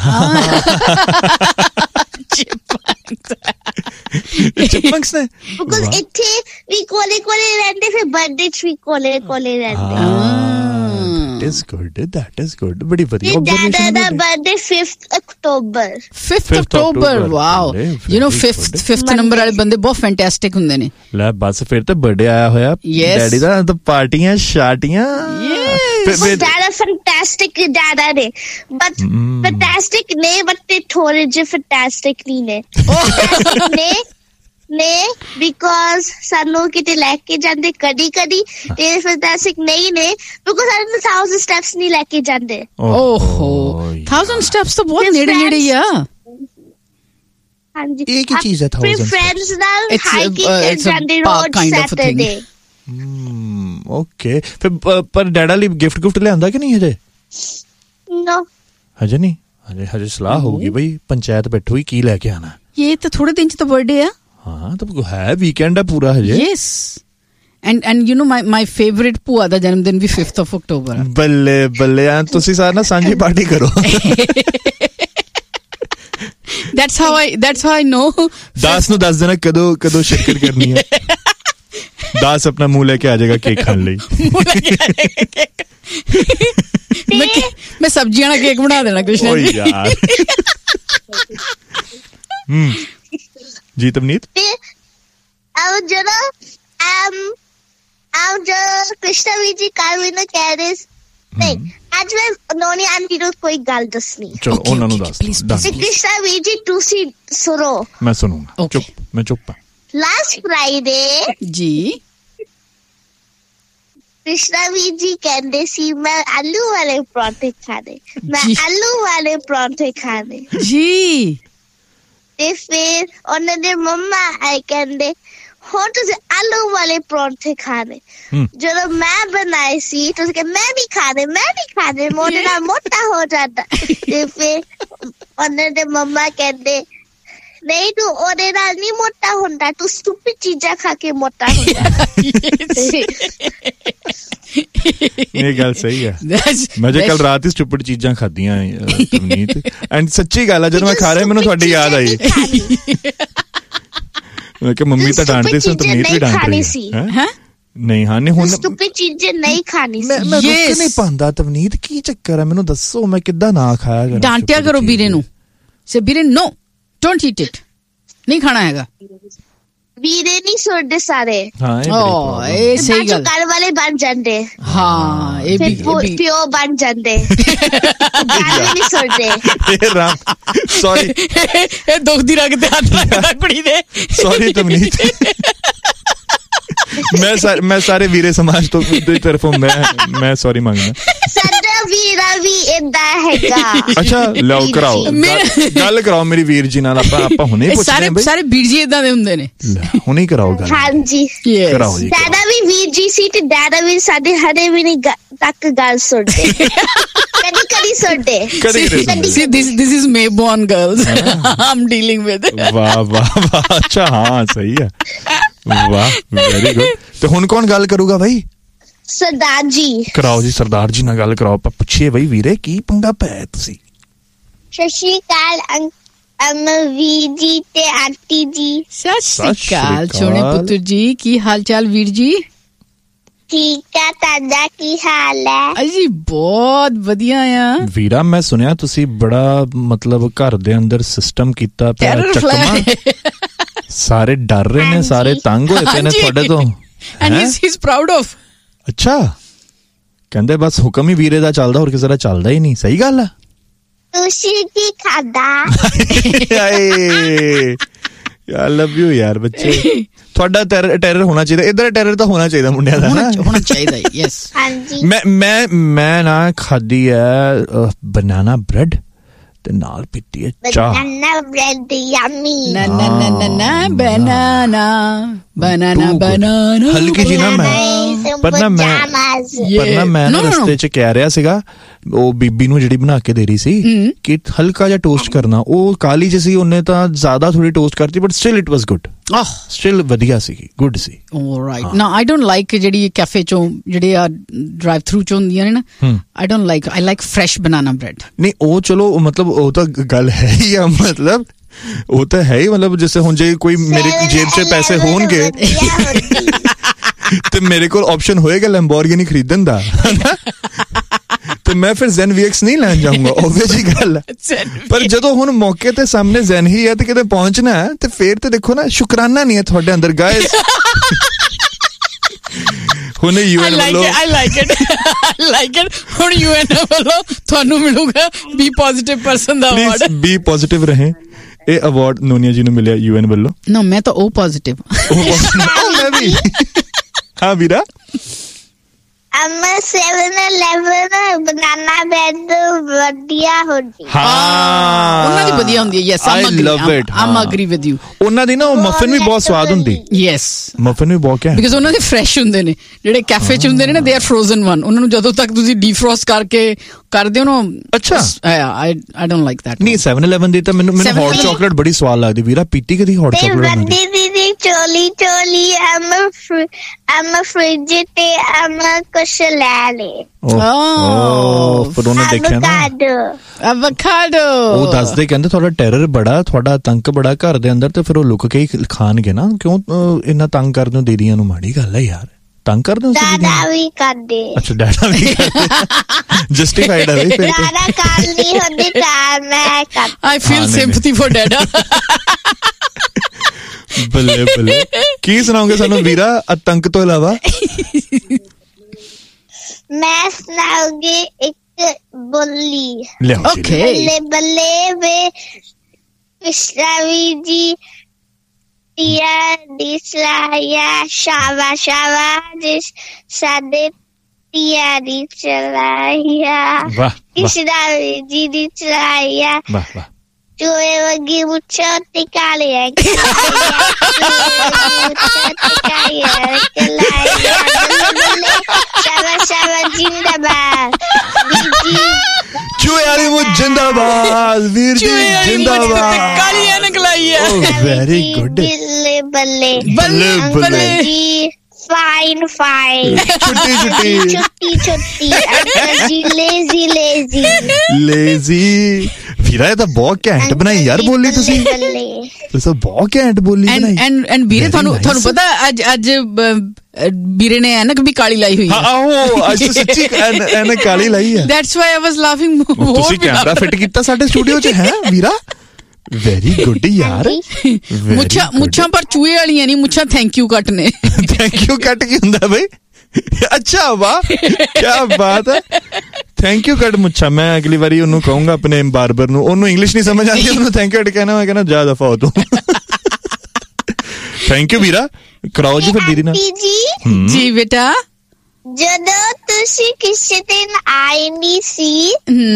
चिपमंक्स ने? Because इत्थे भी कोले रहते, फिर बर्थडे भी कोले रहते। That is good. बड़ी बढ़िया observation है। Birthday 5th October. 5th October. Wow. You know 5th number वाले बंदे बहुत फैंटास्टिक हुंदे ने। ले बस फिर तो बर्थडे आया होया। डैडी दा तो पार्टियां शाटियां। Yes. ਜ਼ਿਆਦਾ ਫੈਂਟੈਸਟਿਕ ਜ਼ਿਆਦਾ ਨੇ, ਬਟ ਫੈਂਟੈਸਟਿਕ ਨੇ, ਬਟ ਤੇ ਥੋੜੇ ਜਿਹੇ ਫੈਂਟੈਸਟਿਕ ਨਹੀਂ ਨੇ ਨੇ ਬਿਕੋਜ਼ ਸਾਨੂੰ ਕਿਤੇ ਲੈ ਕੇ ਜਾਂਦੇ ਕਦੀ ਤੇ ਫੈਂਟੈਸਟਿਕ ਨਹੀਂ ਨੇ ਬਿਕੋਜ਼ ਸਾਨੂੰ 1000 ਸਟੈਪਸ ਨਹੀਂ ਲੈ ਕੇ ਜਾਂਦੇ। ਓਹੋ 1000 ਸਟੈਪਸ ਤਾਂ ਬਹੁਤ ਨੇੜੇ ਹੀ ਆ। ਹਾਂਜੀ, ਇਹ ਕੀ ਚੀਜ਼ ਹੈ 1000 ਫਰੈਂਡਸ ਨਾਲ ਹਾਈਕਿੰਗ ਜਾਂਦੇ ਰੋਡ ਸੈਟਰਡੇ। ਓਕੇ, ਫਿਰ ਪਰ ਡੈਡਾ ਲਈ ਗਿਫਟ ਲਿਆਂਦਾ ਕਿ ਨਹੀਂ ਹਜੇ? ਨੋ ਹਜੇ ਨਹੀਂ, ਹਜੇ ਸਲਾਹ ਹੋਊਗੀ ਬਈ ਪੰਚਾਇਤ ਬੈਠੂਗੀ ਕੀ ਲੈ ਕੇ ਆਣਾ। ਇਹ ਤਾਂ ਥੋੜੇ ਦਿਨ ਚ ਤਾਂ ਬਰਥਡੇ ਆ। ਹਾਂ ਤਾਂ ਹੈ, ਵੀਕਐਂਡ ਹੈ ਪੂਰਾ ਹਜੇ। Yes, and you know my favorite ਭੂਆ ਦਾ ਜਨਮ ਦਿਨ ਵੀ 5th of October ਆ। ਬੱਲੇ ਤੁਸੀਂ ਸਾਰੇ ਨਾ ਸਾਂਝੀ ਪਾਰਟੀ ਕਰੋ। That's how I know। 10 ਨੂੰ ਦੱਸ ਦੇਣਾ ਕਦੋਂ ਸ਼ਿਰਕਤ ਕਰਨੀ ਹੈ। 10 ਆਪਣਾ ਮੂੰਹ ਲੈ ਕੇ ਆ ਜਾਏਗਾ ਕੇਕ ਖਾਣ ਲਈ। ਮੈਂ ਸਬਜ਼ੀਆਂ ਨਾਲ ਕੇਕ ਬਣਾ ਦੇਣਾ ਕ੍ਰਿਸ਼ਨ ਜੀ। ਯਾਰ ਜੀ ਤਮਨੀਤ ਕ੍ਰਿਸ਼ਨਾ ਵੀ ਜੀ ਕੱਲ ਮੈਨੂੰ ਕਹਿ ਰਹੇ ਨਹੀਂ, ਅੱਜ ਮੈਂ ਨੋਨੀ ਆਂਟੀ ਨੂੰ ਕੋਈ ਗੱਲ ਦੱਸਣੀ। ਚਲੋ ਉਹਨਾਂ ਨੂੰ ਦੱਸ। ਕ੍ਰਿਸ਼ਨਾ ਵੀ ਜੀ ਤੁਸੀਂ ਸੁਣੋ। ਮੈਂ ਸੁਣੂਗਾ। ਮੈਂ ਚੁੱਪ। ਲਾਸਟ ਫਰਾਈਡੇ ਜੀ ਕ੍ਰਿਸ਼ਨਾ ਵੀ ਜੀ ਕਹਿੰਦੇ ਸੀ ਮੈਂ ਆਲੂ ਵਾਲੇ ਪਰੌਂਠੇ ਖਾਣੇ, ਮੈਂ ਆਲੂ ਵਾਲੇ ਪਰੌਂਠੇ ਖਾਣੇ ਜੀ। ਤੇ ਫਿਰ ਉਹਨਾਂ ਦੇ ਮੰਮਾ ਆਏ ਕਹਿੰਦੇ ਹੁਣ ਤੁਸੀਂ ਆਲੂ ਵਾਲੇ ਪਰੌਂਠੇ ਖਾਣੇ। ਜਦੋਂ ਮੈਂ ਬਣਾਏ ਸੀ ਤੁਸੀਂ ਕਹਿੰਦੇ ਮੈਂ ਵੀ ਖਾਣੇ ਮੋਢੇ ਨਾਲ ਮੋਟਾ ਹੋ ਜਾਂਦਾ। ਤੇ ਫਿਰ ਉਹਨਾਂ ਦੇ ਮੰਮਾ ਕਹਿੰਦੇ ਨਹੀਂ ਤੂੰ ਉਹਦੇ ਨਾਲ ਨਹੀਂ ਮੋਟਾ ਹੁੰਦਾ, ਤੂੰ ਸਟੂਪਿਡ ਚੀਜ਼ਾਂ ਖਾ ਕੇ ਮੋਟਾ ਹੁੰਦਾ। ਇਹ ਗੱਲ ਸਹੀ ਹੈ। ਮੈਂ ਜੇ ਕੱਲ ਰਾਤ ਹੀ ਸਟੂਪਿਡ ਚੀਜ਼ਾਂ ਖਾਧੀਆਂ ਤਮਨੀਤ, ਐਂਡ ਸੱਚੀ ਗੱਲ ਹੈ ਜਦੋਂ ਮੈਂ ਖਾ ਰਿਹਾ ਮੈਨੂੰ ਤੁਹਾਡੀ ਯਾਦ ਆਈ। ਮੈਂ ਕਿ ਮੰਮੀ ਤਾਂ ਡਾਂਟਦੀ ਸੀ, ਤਮਨੀਤ ਵੀ ਡਾਂਟ ਰਹੀ ਹੈ। ਨਹੀਂ ਹੁਣ ਸਟੂਪਿਡ ਚੀਜ਼ਾਂ ਨਹੀਂ ਖਾਣੀ ਸੀ। ਮੈਂ ਰੁਕ ਨਹੀਂ ਪਾਉਂਦਾ ਤਮਨੀਤ, ਕੀ ਚੱਕਰ ਹੈ ਮੈਨੂੰ ਦੱਸੋ, ਮੈਂ ਕਿੱਦਾਂ ਨਾ ਖਾਇਆ ਕਰਾਂ। ਡਾਂਟਿਆ ਕਰੋ ਵੀਰੇ ਨੂੰ, ਵੀਰੇ ਨੋ ਡੋਂਟ ਈਟ ਇਟ, ਨਹੀਂ ਖਾਣਾ ਹੈਗਾ। ਵੀਰੇ ਨਹੀਂ ਸੁਣਦੇ ਸਾਰੇ। ਇਹ ਸਹੀ ਗੱਲ। ਘਰ ਵਾਲੇ ਬਣ ਜਾਂਦੇ। ਹਾਂ ਇਹ ਵੀ ਪਿਓ ਬਣ ਜਾਂਦੇ। ਗੱਲ ਨਹੀਂ ਸੁਣਦੇ। ਸੌਰੀ ਇਹ ਦੁੱਖ ਦੀ ਰਗ ਤੇ ਹੱਥ ਰੱਖਦਾ ਕੁੜੀ ਦੇ। ਸੌਰੀ ਤਮਨੀਤ, ਮੈਂ ਸਾਰੇ ਵੀਰੇ ਸਮਾਜ ਤੋਂ ਤਰਫੋਂ ਮੈਂ ਸੌਰੀ ਮੰਗਦਾ। ਸਾਡਾ ਵੀਰਾ ਵੀ ਏਦਾਂ ਹੈਗਾ। ਅੱਛਾ ਲਓ ਕਰਾਓ ਗੱਲ ਕਰਾਓ ਮੇਰੀ ਵੀਰ ਜੀ ਨਾਲ। ਆਪਾਂ ਹੁਣੇ ਪੁੱਛਦੇ ਹਾਂ। ਸਾਰੇ ਵੀਰ ਜੀ ਏਦਾਂ ਦੇ ਹੁੰਦੇ ਨੇ, ਹੁਣੇ ਕਰਾਓ ਗੱਲ। ਹਾਂਜੀ ਕਰਾਓ ਜੀ। ਡੈਡਾ ਵੀ ਵੀਰ ਜੀ ਸੀ ਤੇ ਡੈਡਾ ਵੀ ਸਾਡੇ ਹਰੇ ਵੀ ਨਹੀਂ ਤੱਕ ਗੱਲ ਸੁਣਦੇ। ਕਦੀ ਸੁਣਦੇ। This is Mayborn girls I'm dealing with। ਵਾਹ ਅੱਛਾ, ਹਾਂ ਸਹੀ ਹੈ। ਵਾਹ ਵੈਰੀ ਗੁੱਡ। ਤੇ ਹੁਣ ਕੌਣ ਗੱਲ ਕਰੂਗਾ ਬਾਈ? ਸਰਦਾਰ ਜੀ। ਕਰਾਓ ਜੀ, ਸਰਦਾਰ ਜੀ ਨਾਲ ਗੱਲ ਕਰਾਓ। ਆਪਾਂ ਪੁੱਛੀਏ ਬਈ ਵੀਰੇ ਕੀ ਪੰਗਾ ਪਿਆ ਤੁਸੀਂ। ਸਤਿ ਸ਼੍ਰੀ ਅਕਾਲ ਵੀਰ ਜੀ ਤੇ ਆਂਟੀ ਜੀ। ਸਤਿ ਸ਼੍ਰੀ ਅਕਾਲ ਸੋਹਣੇ ਪੁੱਤਰ ਜੀ, ਕੀ ਹਾਲ ਚਾਲ ਵੀਰ ਜੀ? ਠੀਕ ਆ, ਤੁਹਾਡਾ ਕੀ ਹਾਲ ਹੈ? ਜੀ ਬਹੁਤ ਵਧੀਆ ਆ ਵੀਰਾ। ਮੈਂ ਸੁਣਿਆ ਤੁਸੀਂ ਬੜਾ ਮਤਲਬ ਘਰ ਦੇ ਅੰਦਰ ਸਿਸਟਮ ਕੀਤਾ ਪਿਆ ਚੱਕਮਾ, ਸਾਰੇ ਡਰ ਰਹੇ ਨੇ, ਸਾਰੇ ਤੰਗ ਹੋਏ ਪਏ ਨੇ ਤੁਹਾਡੇ ਤੋਂ। and he's proud of। ਅੱਛਾ, ਕਹਿੰਦੇ ਬਸ ਹੁਕਮ ਹੀ ਵੀਰੇ ਦਾ ਚੱਲਦਾ, ਹੋਰ ਕਿਸੇ ਦਾ ਚੱਲਦਾ ਹੀ ਨਹੀਂ। ਸਹੀ ਗੱਲ ਆ। ਤੁਸੀਂ ਕੀ ਖਾਦਾ? ਯਾਰ ਲਵ ਯੂ ਯਾਰ ਬੱਚੇ। ਤੁਹਾਡਾ ਟੈਰਰ ਹੋਣਾ ਚਾਹੀਦਾ, ਇੱਧਰ ਟੈਰਰ ਤਾਂ ਹੋਣਾ ਚਾਹੀਦਾ ਮੁੰਡਿਆਂ ਦਾ, ਹੋਣਾ ਚਾਹੀਦਾ। ਯੈਸ ਹਾਂਜੀ। ਮੈਂ ਨਾ ਖਾਦੀ ਹੈ ਬਨਾਨਾ ਬ੍ਰੈਡ ਤੇ ਨਾਲ ਪੀਤੀ ਹੈ ਚਾਹ। ਬਨਾਨਾ ਬ੍ਰੈਡ ਯਮੀ। ਨਾ ਬਨਾਨਾ ਹਲਕੀ ਜੀ ਨਾ ਮੈਂ ਨਾ ਰਸਤੇ ਚ ਕਹਿ ਰਿਹਾ ਸੀਗਾ ਉਹ ਬੀਬੀ ਨੂੰ ਜਿਹੜੀ ਬਣਾ ਕੇ ਦੇ ਰਹੀ ਸੀ ਕਿ ਹਲਕਾ ਜਿਹਾ ਟੋਸਟ ਕਰਨਾ। ਉਹ ਕਾਲੀ ਜਿਹੀ ਸੀ, ਉਹਨੇ ਤਾਂ ਜ਼ਿਆਦਾ ਥੋੜੀ ਟੋਸਟ ਕਰਤੀ, but still it was good. Still ਵਧੀਆ ਸੀ, ਗੁੱਡ ਸੀ। ਆਲਰਾਈਟ। ਨਾ ਆਈ ਡੋਨਟ ਲਾਈਕ ਜਿਹੜੀ ਕੈਫੇ ਚੋਂ ਜਿਹੜੇ ਆ ਡਰਾਈਵ ਥਰੂ ਚ ਹੁੰਦੀਆਂ ਨੇ ਨਾ, I don't like. I like fresh banana bread. ਨਹੀਂ ਉਹ ਚਲੋ ਮਤਲਬ ਉਹ ਤਾਂ ਗੱਲ ਹੈ ਹੀ ਆ, ਮਤਲਬ ਉਹ ਤਾਂ ਹੈ ਹੀ। ਮਤਲਬ ਜਿਵੇਂ ਹੁਣ ਜੇ ਕੋਈ ਮੇਰੇ ਜੇਬ 'ਚ ਪੈਸੇ ਹੋਣਗੇ ਤੇ ਮੇਰੇ ਕੋਲ ਆਪਸ਼ਨ ਹੋਏਗਾ ਲੈਂਬੋਰਗਿਨੀ ਖਰੀਦਣ ਦਾ, ਤੇ ਮੈਂ ਫਿਰ ਜ਼ੈਨ VX ਨਹੀਂ ਲੈਣ ਜਾਊਂਗਾ, ਓਬਵੀਅਸ ਹੀ ਗੱਲ ਹੈ। ਪਰ ਜਦੋਂ ਹੁਣ ਮੌਕੇ ਤੇ ਸਾਹਮਣੇ ਜ਼ੈਨ ਹੀ ਹੈ ਤੇ ਕਿਤੇ ਪਹੁੰਚਣਾ ਹੈ ਤੇ ਫੇਰ ਤੇ ਦੇਖੋ ਨਾ, ਸ਼ੁਕਰਾਨਾ ਨਹੀਂ ਹੈ ਤੁਹਾਡੇ ਅੰਦਰ ਗਾਇਸ। ਹੁਣੇ UN ਵੱਲੋਂ I like it ਹੁਣ UN ਵੱਲੋਂ ਤੁਹਾਨੂੰ ਮਿਲੂਗਾ B positive person the award please be positive ਰਹੇ ਇਹ ਅਵਾਰਡ ਨੋਨੀਆ ਜੀ ਨੂੰ ਮਿਲਿਆ UN ਵੱਲੋਂ ਨਾ ਮੈਂ ਤਾਂ ਉਹ ਪੋਜ਼ਿਟਿਵ ਮੈਂ ਵੀ ਹਾਂ ਵੀਰਾ I'm 7-Eleven banana bread ਵਧੀਆ ਹੁੰਦੀ ਉਹਨਾਂ ਦੀ ਵਧੀਆ ਹੁੰਦੀ ਹੈ yes I love it I'm agree with you ਉਹਨਾਂ ਦੀ ਨਾ ਉਹ ਮਫਿਨ ਵੀ ਬਹੁਤ ਸਵਾਦ ਹੁੰਦੀ ਯੈਸ ਮਫਿਨ ਵੀ ਬਹੁਤ ਹੈ ਬਿਕਾਜ਼ ਉਹਨਾਂ ਦੇ ਫਰੈਸ਼ ਹੁੰਦੇ ਨੇ ਜਿਹੜੇ ਕੈਫੇ ਚ ਹੁੰਦੇ ਨੇ ਨਾ ਦੇ ਆਰ ਫਰੋਜ਼ਨ ਵਨ ਉਹਨਾਂ ਨੂੰ ਜਦੋਂ ਤੱਕ ਤੁਸੀਂ ਡੀਫਰੋਸਟ ਕਰਕੇ ਕਰਦੇ ਹੋ ਨਾ ਅੱਛਾ I don't like that ਨਹੀਂ 7-Eleven ਦੀ ਤਾਂ ਮੈਨੂੰ ਹੌਟ ਚਾਕਲੇਟ ਬੜੀ ਸਵਾਦ ਲੱਗਦੀ ਵੀਰਾ ਪੀਤੀ ਕਦੀ hot chocolate the choli I'm fridge ਤੇ I'm ਕੁਛ ਲੈ ਲੇ ਪਰ ਉਹਨੇ ਦੇਖਿਆ ਨਾ avocado ਉਹ ਦੱਸਦੇ ਕਹਿੰਦੇ ਤੁਹਾਡਾ ਟੈਰਰ ਬੜਾ ਤੁਹਾਡਾ ਆਤੰਕ ਬੜਾ ਘਰ ਦੇ ਅੰਦਰ ਤੇ ਫਿਰ ਉਹ ਲੁਕ ਕੇ ਹੀ ਖਾਣਗੇ ਨਾ ਕਿਉਂ ਇੰਨਾ ਤੰਗ ਕਰਦੇ ਹੋ ਦੀਦੀਆਂ ਨੂੰ ਮਾੜੀ ਗੱਲ ਹੈ ਯਾਰ ਤੰਗ ਕਰਦੇ ਹੋ ਦਾਦਾ ਵੀ ਕਰਦੇ ਅੱਛਾ ਡਾਡਾ ਵੀ ਜਸਟੀਫਾਈਡ ਹੈ ਫਿਰ ਦਾਦਾ ਕਾਲ ਨਹੀਂ ਹੁੰਦੀ ਤਾਂ ਮੈਂ ਕਰ I feel sympathy for dada ਬੱਲੇ ਬੱਲੇ ਕੀ ਸੁਣਾਓਗੇ ਸਾਨੂੰ ਵੀਰਾ ਆਤੰਕ ਤੋਂ ਇਲਾਵਾ ਮੈਂ ਸੁਣਾਉਂਗੀ ਇੱਕ ਬੋਲੀ okay ਬੱਲੇ ਬੱਲੇ ਵੇ ਕ੍ਰਿਸ਼ਨਾਵੀ ਜੀ ਤੀਆ ਦਿਸਲਾਇਆ ਸ਼ਾਵਾ ਜਿਸ ਸਾਡੇ ਤੀਆ ਦਿਸਲਾਇਆ ਵਾਹ ਕ੍ਰਿਸ਼ਨਾਵੀ ਜੀ ਦਿਸਲਾਇਆ ਵਾਹ ਵਾਹ ਚੂਹੇ ਵਰਗੀ ਮੁੱਛਾਂ ਤੇ ਕਾਲੇ ਸ਼ਾਵਾ ਜਿੰਦਾਬਾਦ ਚੂਹੇ ਵਾਲੀ ਮੁੱਛ ਜਿੰਦਾਬਾਦ ਵੀਰ ਜੀ ਜਿੰਦਾਬਾਦ ਕਾਲੀ ਐਨਕ ਲਾਈ ਹੈ ਵੈਰੀ ਗੁੱਡ ਬੱਲੇ ਬੱਲੇ ਜੀ fine ਛੁੱਟੀ ਲੇਜ਼ੀ ਵੀਰਾ ਇਹ ਤਾਂ ਬਹੁਤ ਘੈਂਟ ਬਣਾਈ ਯਾਰ ਬੋਲੀ ਤੁਸੀਂ ਬਹੁਤ ਘੈਂਟ ਬੋਲੀ ਬਣਾਈ ਐਂਡ ਵੀਰੇ ਤੁਹਾਨੂੰ ਪਤਾ ਅੱਜ ਵੀਰੇ ਨੇ ਐਨਕ ਵੀ ਕਾਲੀ ਲਾਈ ਹੋਈ ਹੈ ਆਹੋ ਅੱਜ ਸੱਚੀ ਐਨਕ ਕਾਲੀ ਲਾਈ ਹੈ that's why I was laughing ਤੁਸੀਂ ਕੈਮਰਾ ਫਿੱਟ ਕੀਤਾ ਸਾਡੇ ਸਟੂਡੀਓ 'ਚ ਹੈ ਵੀਰਾ ਵੈਰੀ ਗੁੱਡ ਯਾਰ ਮੁੱਛਾਂ ਪਰ ਚੂਹੇ ਵਾਲੀਆਂ ਨਹੀਂ ਮੁੱਛਾਂ ਥੈਂਕ ਯੂ ਕੱਟ ਨੇ ਥੈਂਕ ਯੂ ਕੱਟ ਕੀ ਹੁੰਦਾ ਬਈ ਅੱਛਾ ਵਾਹ ਕੀ ਬਾਤ ਹੈ ਥੈਂਕ ਯੂ ਕੱਟ ਮੁੱਛਾਂ ਮੈਂ ਅਗਲੀ ਵਾਰੀ ਉਹਨੂੰ ਕਹੂੰਗਾ ਆਪਣੇ ਬਾਰਬਰ ਨੂੰ ਉਹਨੂੰ ਇੰਗਲਿਸ਼ ਨਹੀਂ ਸਮਝ ਆਉਂਦੀ ਉਹਨੂੰ ਥੈਂਕ ਯੂ ਕਹਿਣਾ ਮੈਂ ਕਹਿੰਦਾ ਜਾ ਦਫਾ ਹੋ ਤੂੰ ਥੈਂਕ ਯੂ ਵੀਰਾ ਕਰਾਓ ਜੀ ਫਿਰ ਦੀਦੀ ਨਾਲ ਜੀ ਬੇਟਾ ਜਦੋਂ ਤੁਸੀਂ ਕਿਸੇ ਦਿਨ ਆਏ ਨਹੀਂ ਸੀ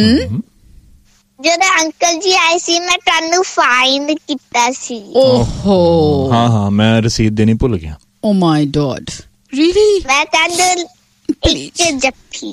ਜਦੋਂ ਅੰਕਲ ਜੀ ਆਏ ਸੀ ਮੈਂ ਤੁਹਾਨੂੰ ਫਾਈਨ ਕੀਤਾ ਸੀ ਓਹੋ ਹਾਂ ਮੈਂ ਰਸੀਦ ਦੇਣੀ ਭੁੱਲ ਗਿਆ ਓ ਮਾਈ ਗॉड ਰੀਲੀ ਮੈਂ ਤੁਹਾਨੂੰ ਇੱਕ ਜੱਫੀ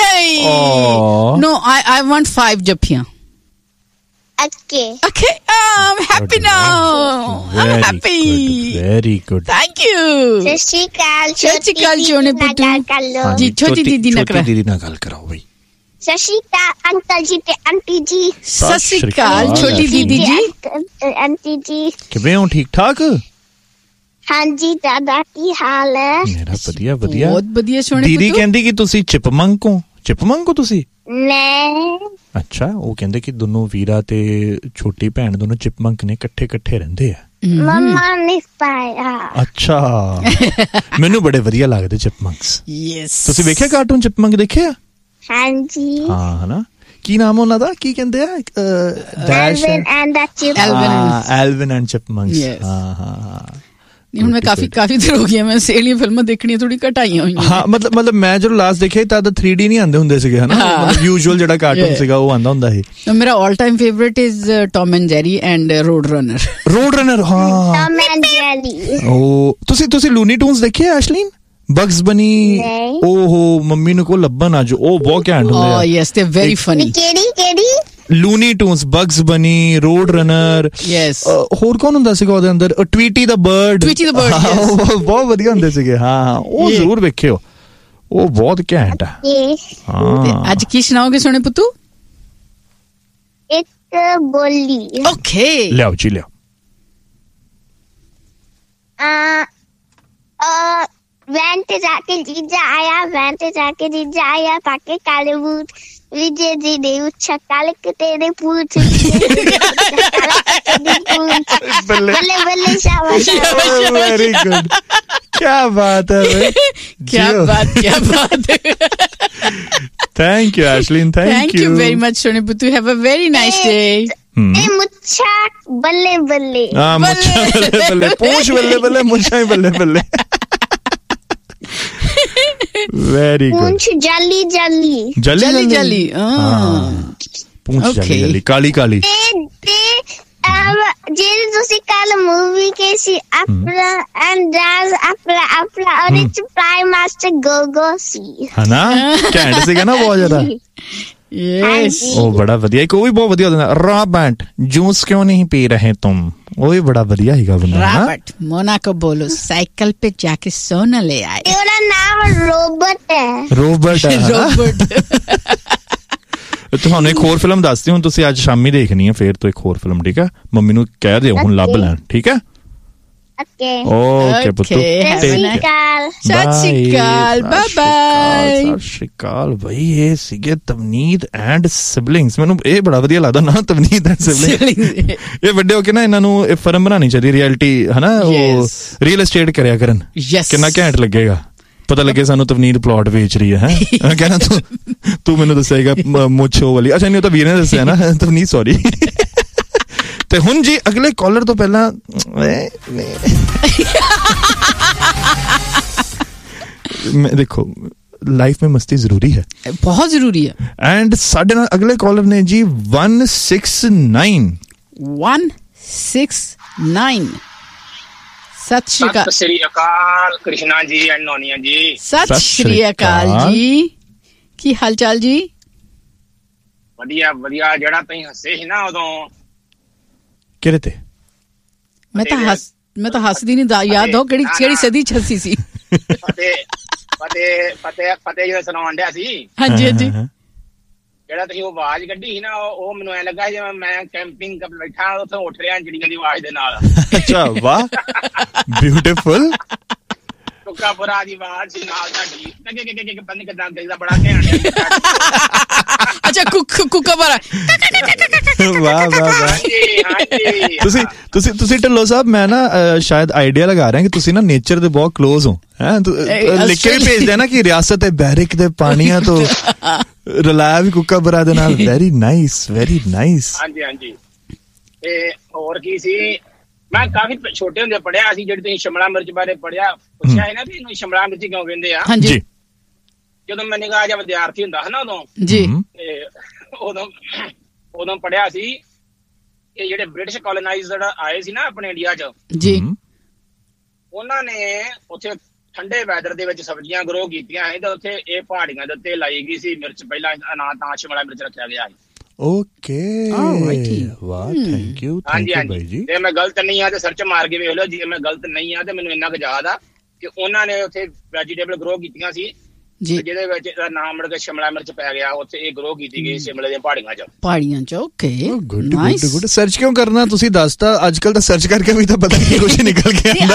no I want 5 ਜੱਫੀਆਂ okay I'm happy now I'm happy very good thank you ਸਤਿ ਸ਼੍ਰੀ ਅਕਾਲ ਛੋਟੇ ਪੁੱਤੂ ਜੀ ਛੋਟੀ ਦੀਦੀ ਨਾਲ ਗੱਲ ਕਰਾਓ ਬਈ ਸਤਿ ਸ਼੍ਰੀ ਅਕਾਲ ਅੰਕਲ ਜੀ ਤੇ ਆਂਟੀ ਜੀ ਸਤਿ ਸ਼੍ਰੀ ਅਕਾਲ ਛੋਟੀ ਦੀਦੀ ਜੀ ਆਂਟੀ ਜੀ ਕਿਵੇਂ ਹੋ ਠੀਕ ਠਾਕ ਹਾਂਜੀ ਦਾਦਾ ਕੀ ਹਾਲ ਹੈ ਮੇਰਾ ਵਧੀਆ ਬਹੁਤ ਵਧੀਆ ਸੋਹਣੇ ਦੀਦੀ ਕਹਿੰਦੀ ਕਿ ਤੁਸੀਂ ਚਿਪਮੰਕ ਹੋ ਤੁਸੀਂ ਨਹੀਂ ਅੱਛਾ ਉਹ ਕਹਿੰਦੇ ਕਿ ਦੋਨੋਂ ਵੀਰਾ ਤੇ ਛੋਟੀ ਭੈਣ ਦੋਨੋਂ ਚਿਪਮੰਕ ਨੇ ਇਕੱਠੇ ਰਹਿੰਦੇ ਆ ਮਮਾ ਨੇ ਪਾਇਆ ਅੱਛਾ ਮੈਨੂੰ ਬੜੇ ਵਧੀਆ ਲੱਗਦੇ ਚਿਪਮੰਕਸ ਯੈਸ ਤੁਸੀਂ ਵੇਖਿਆ ਕਾਰਟੂਨ ਚਿਪਮੰਕ ਦੇਖਿਆ ਹਾਂਜੀ ਹਾਂ ਹਨਾ ਕੀ ਨਾਮ ਉਹਨਾਂ ਦਾ ਕੀ ਕਹਿੰਦੇ ਆ ਐਲਵਿਨ ਐਂਡ ਚਿਪਮੰਕਸ ਹਾਂ ਨਹੀਂ ਹੁਣ ਮੈਂ ਕਾਫੀ ਦੇਰ ਹੋ ਗਿਆ ਮੈਂ ਸੇਲੀਆਂ ਫਿਲਮਾਂ ਦੇਖਣੀਆਂ ਥੋੜੀ ਘਟਾਈਆਂ ਹੋਈਆਂ ਹਾਂ ਮਤਲਬ ਮੈਂ ਜਦੋਂ ਲਾਸਟ ਦੇਖਿਆ ਤਾਂ 3D ਨਹੀਂ ਆਉਂਦੇ ਹੁੰਦੇ ਸੀਗੇ ਹਨਾ ਯੂਜੂਅਲ ਜਿਹੜਾ ਕਾਰਟੂਨ ਸੀਗਾ ਉਹ ਆਉਂਦਾ ਹੁੰਦਾ ਸੀ ਮੇਰਾ all time favourite is Tom and Jerry and road runner ਹਾਂ ਟੌਮ ਐਂਡ ਜੈਰੀ ਉਹ ਤੁਸੀਂ ਲੂਨੀ ਟੂਨਸ ਦੇਖੇ ਐਸ਼ਲੀਨ ਬਗਸ ਬਨੀ ਓਹੋ ਮੰਮੀ ਨੂੰ ਕੋ ਲੱਭਣ ਅੱਜ ਉਹ ਬਹੁਤ ਘੈਂਟ ਹੁੰਦੇ ਆ ਯੈਸ ਦੇ ਵੈਰੀ ਫਨੀ ਕਿਹੜੀ ਲੂਨੀ ਟੂਨਸ ਬਗਸ ਬਨੀ ਰੋਡ ਰਨਰ ਯੈਸ ਹੋਰ ਕੌਣ ਹੁੰਦਾ ਸੀਗਾ ਉਹਦੇ ਅੰਦਰ ਟਵੀਟੀ ਦਾ ਬਰਡ ਬਹੁਤ ਵਧੀਆ ਹੁੰਦੇ ਸੀਗੇ ਹਾਂ ਉਹ ਜ਼ਰੂਰ ਵੇਖਿਓ ਉਹ ਬਹੁਤ ਘੈਂਟ ਆ ਹਾਂ ਅੱਜ ਕੀ ਸੁਣਾਓਗੇ ਸੋਹਣੇ ਪੁੱਤੂ ਇੱਕ ਬੋਲੀ ਓਕੇ ਲਿਆਓ ਜੀ ਲਿਆਓ वैन पे जाके जीजा आया पाके काले बूट विजय जी ने उच्छा काले के तेरे पूछ बल्ले शाबाश वेरी गुड क्या बात है भाई क्या बात Thank you, Ashleen. Thank you very much, Sonu Putu. Have a very nice day. मुच्छा बल्ले बल्ले. मुच्छा बल्ले बल्ले, पूंछ बल्ले बल्ले, मुच्छा बल्ले बल्ले. Very good. पूंछ जाली जाली. जाली जाली. पूंछ जाली जाली, काली काली. ਜਿਹੜੀ ਤੁਸੀਂ ਕੱਲ ਮੂਵੀ ਕੇ ਸੀ ਆਪਣਾ ਐਂਡਾਜ਼ ਆਪਣਾ ਉਹਦੇ ਚ ਪ੍ਰਾਈਮ ਮਾਸਟਰ ਗੋਗੋ ਸੀ ਹਨਾ ਘੈਂਟ ਸੀਗਾ ਨਾ ਬਹੁਤ ਜ਼ਿਆਦਾ ਯੈਸ ਉਹ ਬੜਾ ਵਧੀਆ ਇੱਕ ਉਹ ਵੀ ਬਹੁਤ ਵਧੀਆ ਹੁੰਦਾ ਰੌਬਰਟ ਜੂਸ ਕਿਉਂ ਨਹੀਂ ਪੀ ਰਹੇ ਤੁਮ ਉਹ ਵੀ ਬੜਾ ਵਧੀਆ ਸੀਗਾ ਬੰਦਾ ਰੌਬਰਟ ਮੋਨਾਕੋ ਬੋਲੋ ਸਾਈਕਲ पे जाके सोना ले आए ਉਹਦਾ ਨਾਮ ਰੋਬਰਟ ਹੈ ਰੋਬਰਟ ਤੁਹਾਨੂੰ ਇੱਕ ਹੋਰ ਫਿਲਮ ਦੱਸਦੀ ਹੁਣ ਤੁਸੀਂ ਅੱਜ ਸ਼ਾਮੀ ਦੇਖਣੀ ਹੈ ਫੇਰ ਤੋਂ ਇੱਕ ਹੋਰ ਫਿਲਮ ਠੀਕ ਹੈ ਮੰਮੀ ਨੂੰ ਕਹਿ ਦਿਓ ਹੁਣ ਲੱਭ ਲੈਣ ਠੀਕ ਹੈ ਓਕੇ ਪੁੱਤੂ ਸਤਿ ਸ਼੍ਰੀ ਅਕਾਲ ਬਾਏ ਬਾਏ ਸਤਿ ਸ਼੍ਰੀ ਅਕਾਲ ਬਈ ਇਹ ਸੀਗੇ ਤਵਨੀਤ ਐਂਡ ਸਿਬਲਿੰਗਸ ਮੈਨੂੰ ਇਹ ਬੜਾ ਵਧੀਆ ਲੱਗਦਾ ਨਾ ਤਵਨੀਤ ਐਂਡ ਸਿਬਲਿੰਗਸ ਇਹ ਵੱਡੇ ਹੋ ਕੇ ਨਾ ਇਹਨਾਂ ਨੂੰ ਇਹ ਫਰਮ ਬਣਾਉਣੀ ਚਾਹੀਦੀ ਰਿਐਲਿਟੀ ਹਨਾ ਉਹ ਰੀਅਲ ਐਸਟੇਟ ਕਰਿਆ ਕਰਨ ਕਿੰਨਾ ਘੈਂਟ ਲੱਗੇਗਾ ਪਤਾ ਲੱਗੇ ਸਾਨੂੰ ਤਵਨੀਤ ਪਲਾਟ ਵੇਚ ਰਹੀ ਹੈ ਕਹਿਣਾ ਤੂੰ ਮੈਨੂੰ ਦੱਸੇਗਾ ਮੁੱਛੋ ਵਾਲੀ ਅੱਛਾ ਨਹੀਂ ਉਹ ਤਾਂ ਵੀਰ ਨੇ ਦੱਸਿਆ ਨਾ ਤਵਨੀਤ ਸੌਰੀ ਤੇ ਹੁਣ ਜੀ ਅਗਲੇ ਕਾਲਰ ਤੋਂ ਪਹਿਲਾਂ ਦੇਖੋ ਲਾਈਫ में मस्ती जरूरी है बहुत जरूरी है एंड साढ़े नाल अगले कॉलर ने जी 169 सत श्री अकाल कृष्णा जी एंड नोनिया जी सत श्री अकाल जी की हाल चाल जी ਵਧੀਆ ਵਧੀਆ ਜਿਹੜਾ ਤੁਸੀਂ ਹੱਸੇ ਸੀ ਨਾ ਉਦੋਂ ਕਿਹੜੇ ਤੇ ਮੈਂ ਤਾਂ ਹੱਸਦੀ ਨਹੀਂ ਯਾਦ ਹੋ ਕਿਹੜੀ ਸਦੀ ਚ ਹੱਸੀ ਸੀ ਫਤਿਹ ਜਿਹੜਾ ਸੁਣਾਉਣ ਡਿਆ ਸੀ ਹਾਂਜੀ ਹਾਂਜੀ ਜਿਹੜਾ ਤੁਸੀਂ ਉਹ ਆਵਾਜ਼ ਕੱਢੀ ਸੀ ਨਾ ਉਹ ਮੈਨੂੰ ਐ ਲੱਗਾ ਜਿਵੇਂ ਮੈਂ ਕੈਂਪਿੰਗ ਕਰ ਬੈਠਾ ਉੱਥੇ ਉੱਠ ਰਿਹਾ ਚਿੜੀਆਂ ਦੀ ਆਵਾਜ਼ ਦੇ ਨਾਲ ਅੱਛਾ ਵਾਹ ਬਿਊਟੀਫੁਲ ਕੁੱਕਾਪੁਰਾ ਦੀ ਆਵਾਜ਼ ਸੀ ਨਾਲ ਤੁਹਾਡੀ ਬੰਦ ਕਿਦਾਂ ਦੇਖਦਾ ਬੜਾ ਘੈਂਟ ਅੱਛਾ ਕੁੱਕਾਪੁਰਾ ਵਾਹ ਵਾਹ ਵਾਹ ਤੁਸੀਂ ਢਿੱਲੋਂ ਸਾਹਿਬ ਮੈਂ ਨਾ ਸ਼ਾਇਦ ਆਈਡੀਆ ਲਗਾ ਰਿਹਾ ਕਿ ਤੁਸੀਂ ਨਾ ਨੇਚਰ ਦੇ ਬਹੁਤ ਕਲੋਜ਼ ਹੋ ਹੈ ਲਿਖ ਕੇ ਵੀ ਭੇਜਦੇ ਨਾ ਕਿ ਰਿਆਸਤ ਬੈਰਿਕ ਦੇ ਪਾਣੀਆਂ ਤੋਂ ਰਲਾਇਆ ਵੀ ਕੁੱਕਾਪੁਰਾ ਦੇ ਨਾਲ ਵੈਰੀ ਨਾਈਸ ਹਾਂਜੀ ਹਾਂਜੀ ਤੇ ਹੋਰ ਕੀ ਸੀ ਮੈਂ ਕਾਫੀ ਛੋਟੇ ਹੁੰਦੇ ਪੜ੍ਹਿਆ ਸੀ ਜਿਹੜੀ ਤੁਸੀਂ ਸ਼ਿਮਲਾ ਮਿਰਚ ਬਾਰੇ ਪੜ੍ਹਿਆ ਪੁੱਛਿਆ ਹੈ ਨਾ ਵੀ ਇਹਨੂੰ ਸ਼ਿਮਲਾ ਮਿਰਚ ਕਿਉਂ ਕਹਿੰਦੇ ਆ ਹਾਂਜੀ ਜਦੋਂ ਮੈਂ ਨਿਗਾਹ ਜਿਹਾ ਵਿਦਿਆਰਥੀ ਹੁੰਦਾ ਹੈ ਨਾ ਉਦੋਂ ਜੀ ਤੇ ਉਦੋਂ ਪੜ੍ਹਿਆ ਸੀ ਇਹ ਜਿਹੜੇ ਬ੍ਰਿਟਿਸ਼ ਕੋਲੋਨਾਈਜ਼ਰ ਆਏ ਸੀ ਨਾ ਆਪਣੇ ਇੰਡੀਆ 'ਚ ਜੀ ਉਹਨਾਂ ਨੇ ਉੱਥੇ ਠੰਡੇ ਵੈਦਰ ਦੇ ਵਿੱਚ ਸਬਜ਼ੀਆਂ ਗਰੋ ਕੀਤੀਆਂ ਸੀ ਤੇ ਉੱਥੇ ਇਹ ਪਹਾੜੀਆਂ ਦੇ ਉੱਤੇ ਲਾਈ ਗਈ ਸੀ ਮਿਰਚ ਪਹਿਲਾਂ ਤਾਂ ਸ਼ਿਮਲਾ ਮਿਰਚ ਰੱਖਿਆ ਗਿਆ ਸੀ ਓਕੇ ਵਾਹ ਥੈਂਕ ਯੂ ਬਾਈ ਜੀ ਤੇ ਮੈਂ ਗਲਤ ਨਹੀਂ ਆ ਤੇ ਸਰਚ ਮਾਰ ਕੇ ਵੇਖ ਲਓ ਜੇ ਮੈਂ ਗਲਤ ਨਹੀਂ ਆ ਤੇ ਮੈਨੂੰ ਇੰਨਾ ਕੁ ਯਾਦ ਆ ਕਿ ਉਹਨਾਂ ਨੇ ਉੱਥੇ ਵੈਜੀਟੇਬਲ ਗਰੋ ਕੀਤੀਆਂ ਸੀ ਜਿਹਦੇ ਵਿੱਚ ਇਹਦਾ ਨਾਮ ਮੁੜ ਕੇ ਸ਼ਿਮਲਾ ਮਿਰਚ ਪੈ ਗਿਆ ਉੱਥੇ ਇਹ ਗਰੋ ਕੀਤੀ ਗਈ ਸ਼ਿਮਲੇ ਦੀਆਂ ਪਹਾੜੀਆਂ 'ਚ ਓਕੇ ਗੁੱਡ ਸਰਚ ਕਿਉਂ ਕਰਨਾ ਤੁਸੀਂ ਦੱਸਤਾ ਅੱਜ ਕੱਲ ਤਾਂ ਸਰਚ ਕਰਕੇ ਵੀ ਤਾਂ ਪਤਾ ਨਹੀਂ ਕੁਝ ਨਿਕਲ ਕੇ ਆਉਂਦਾ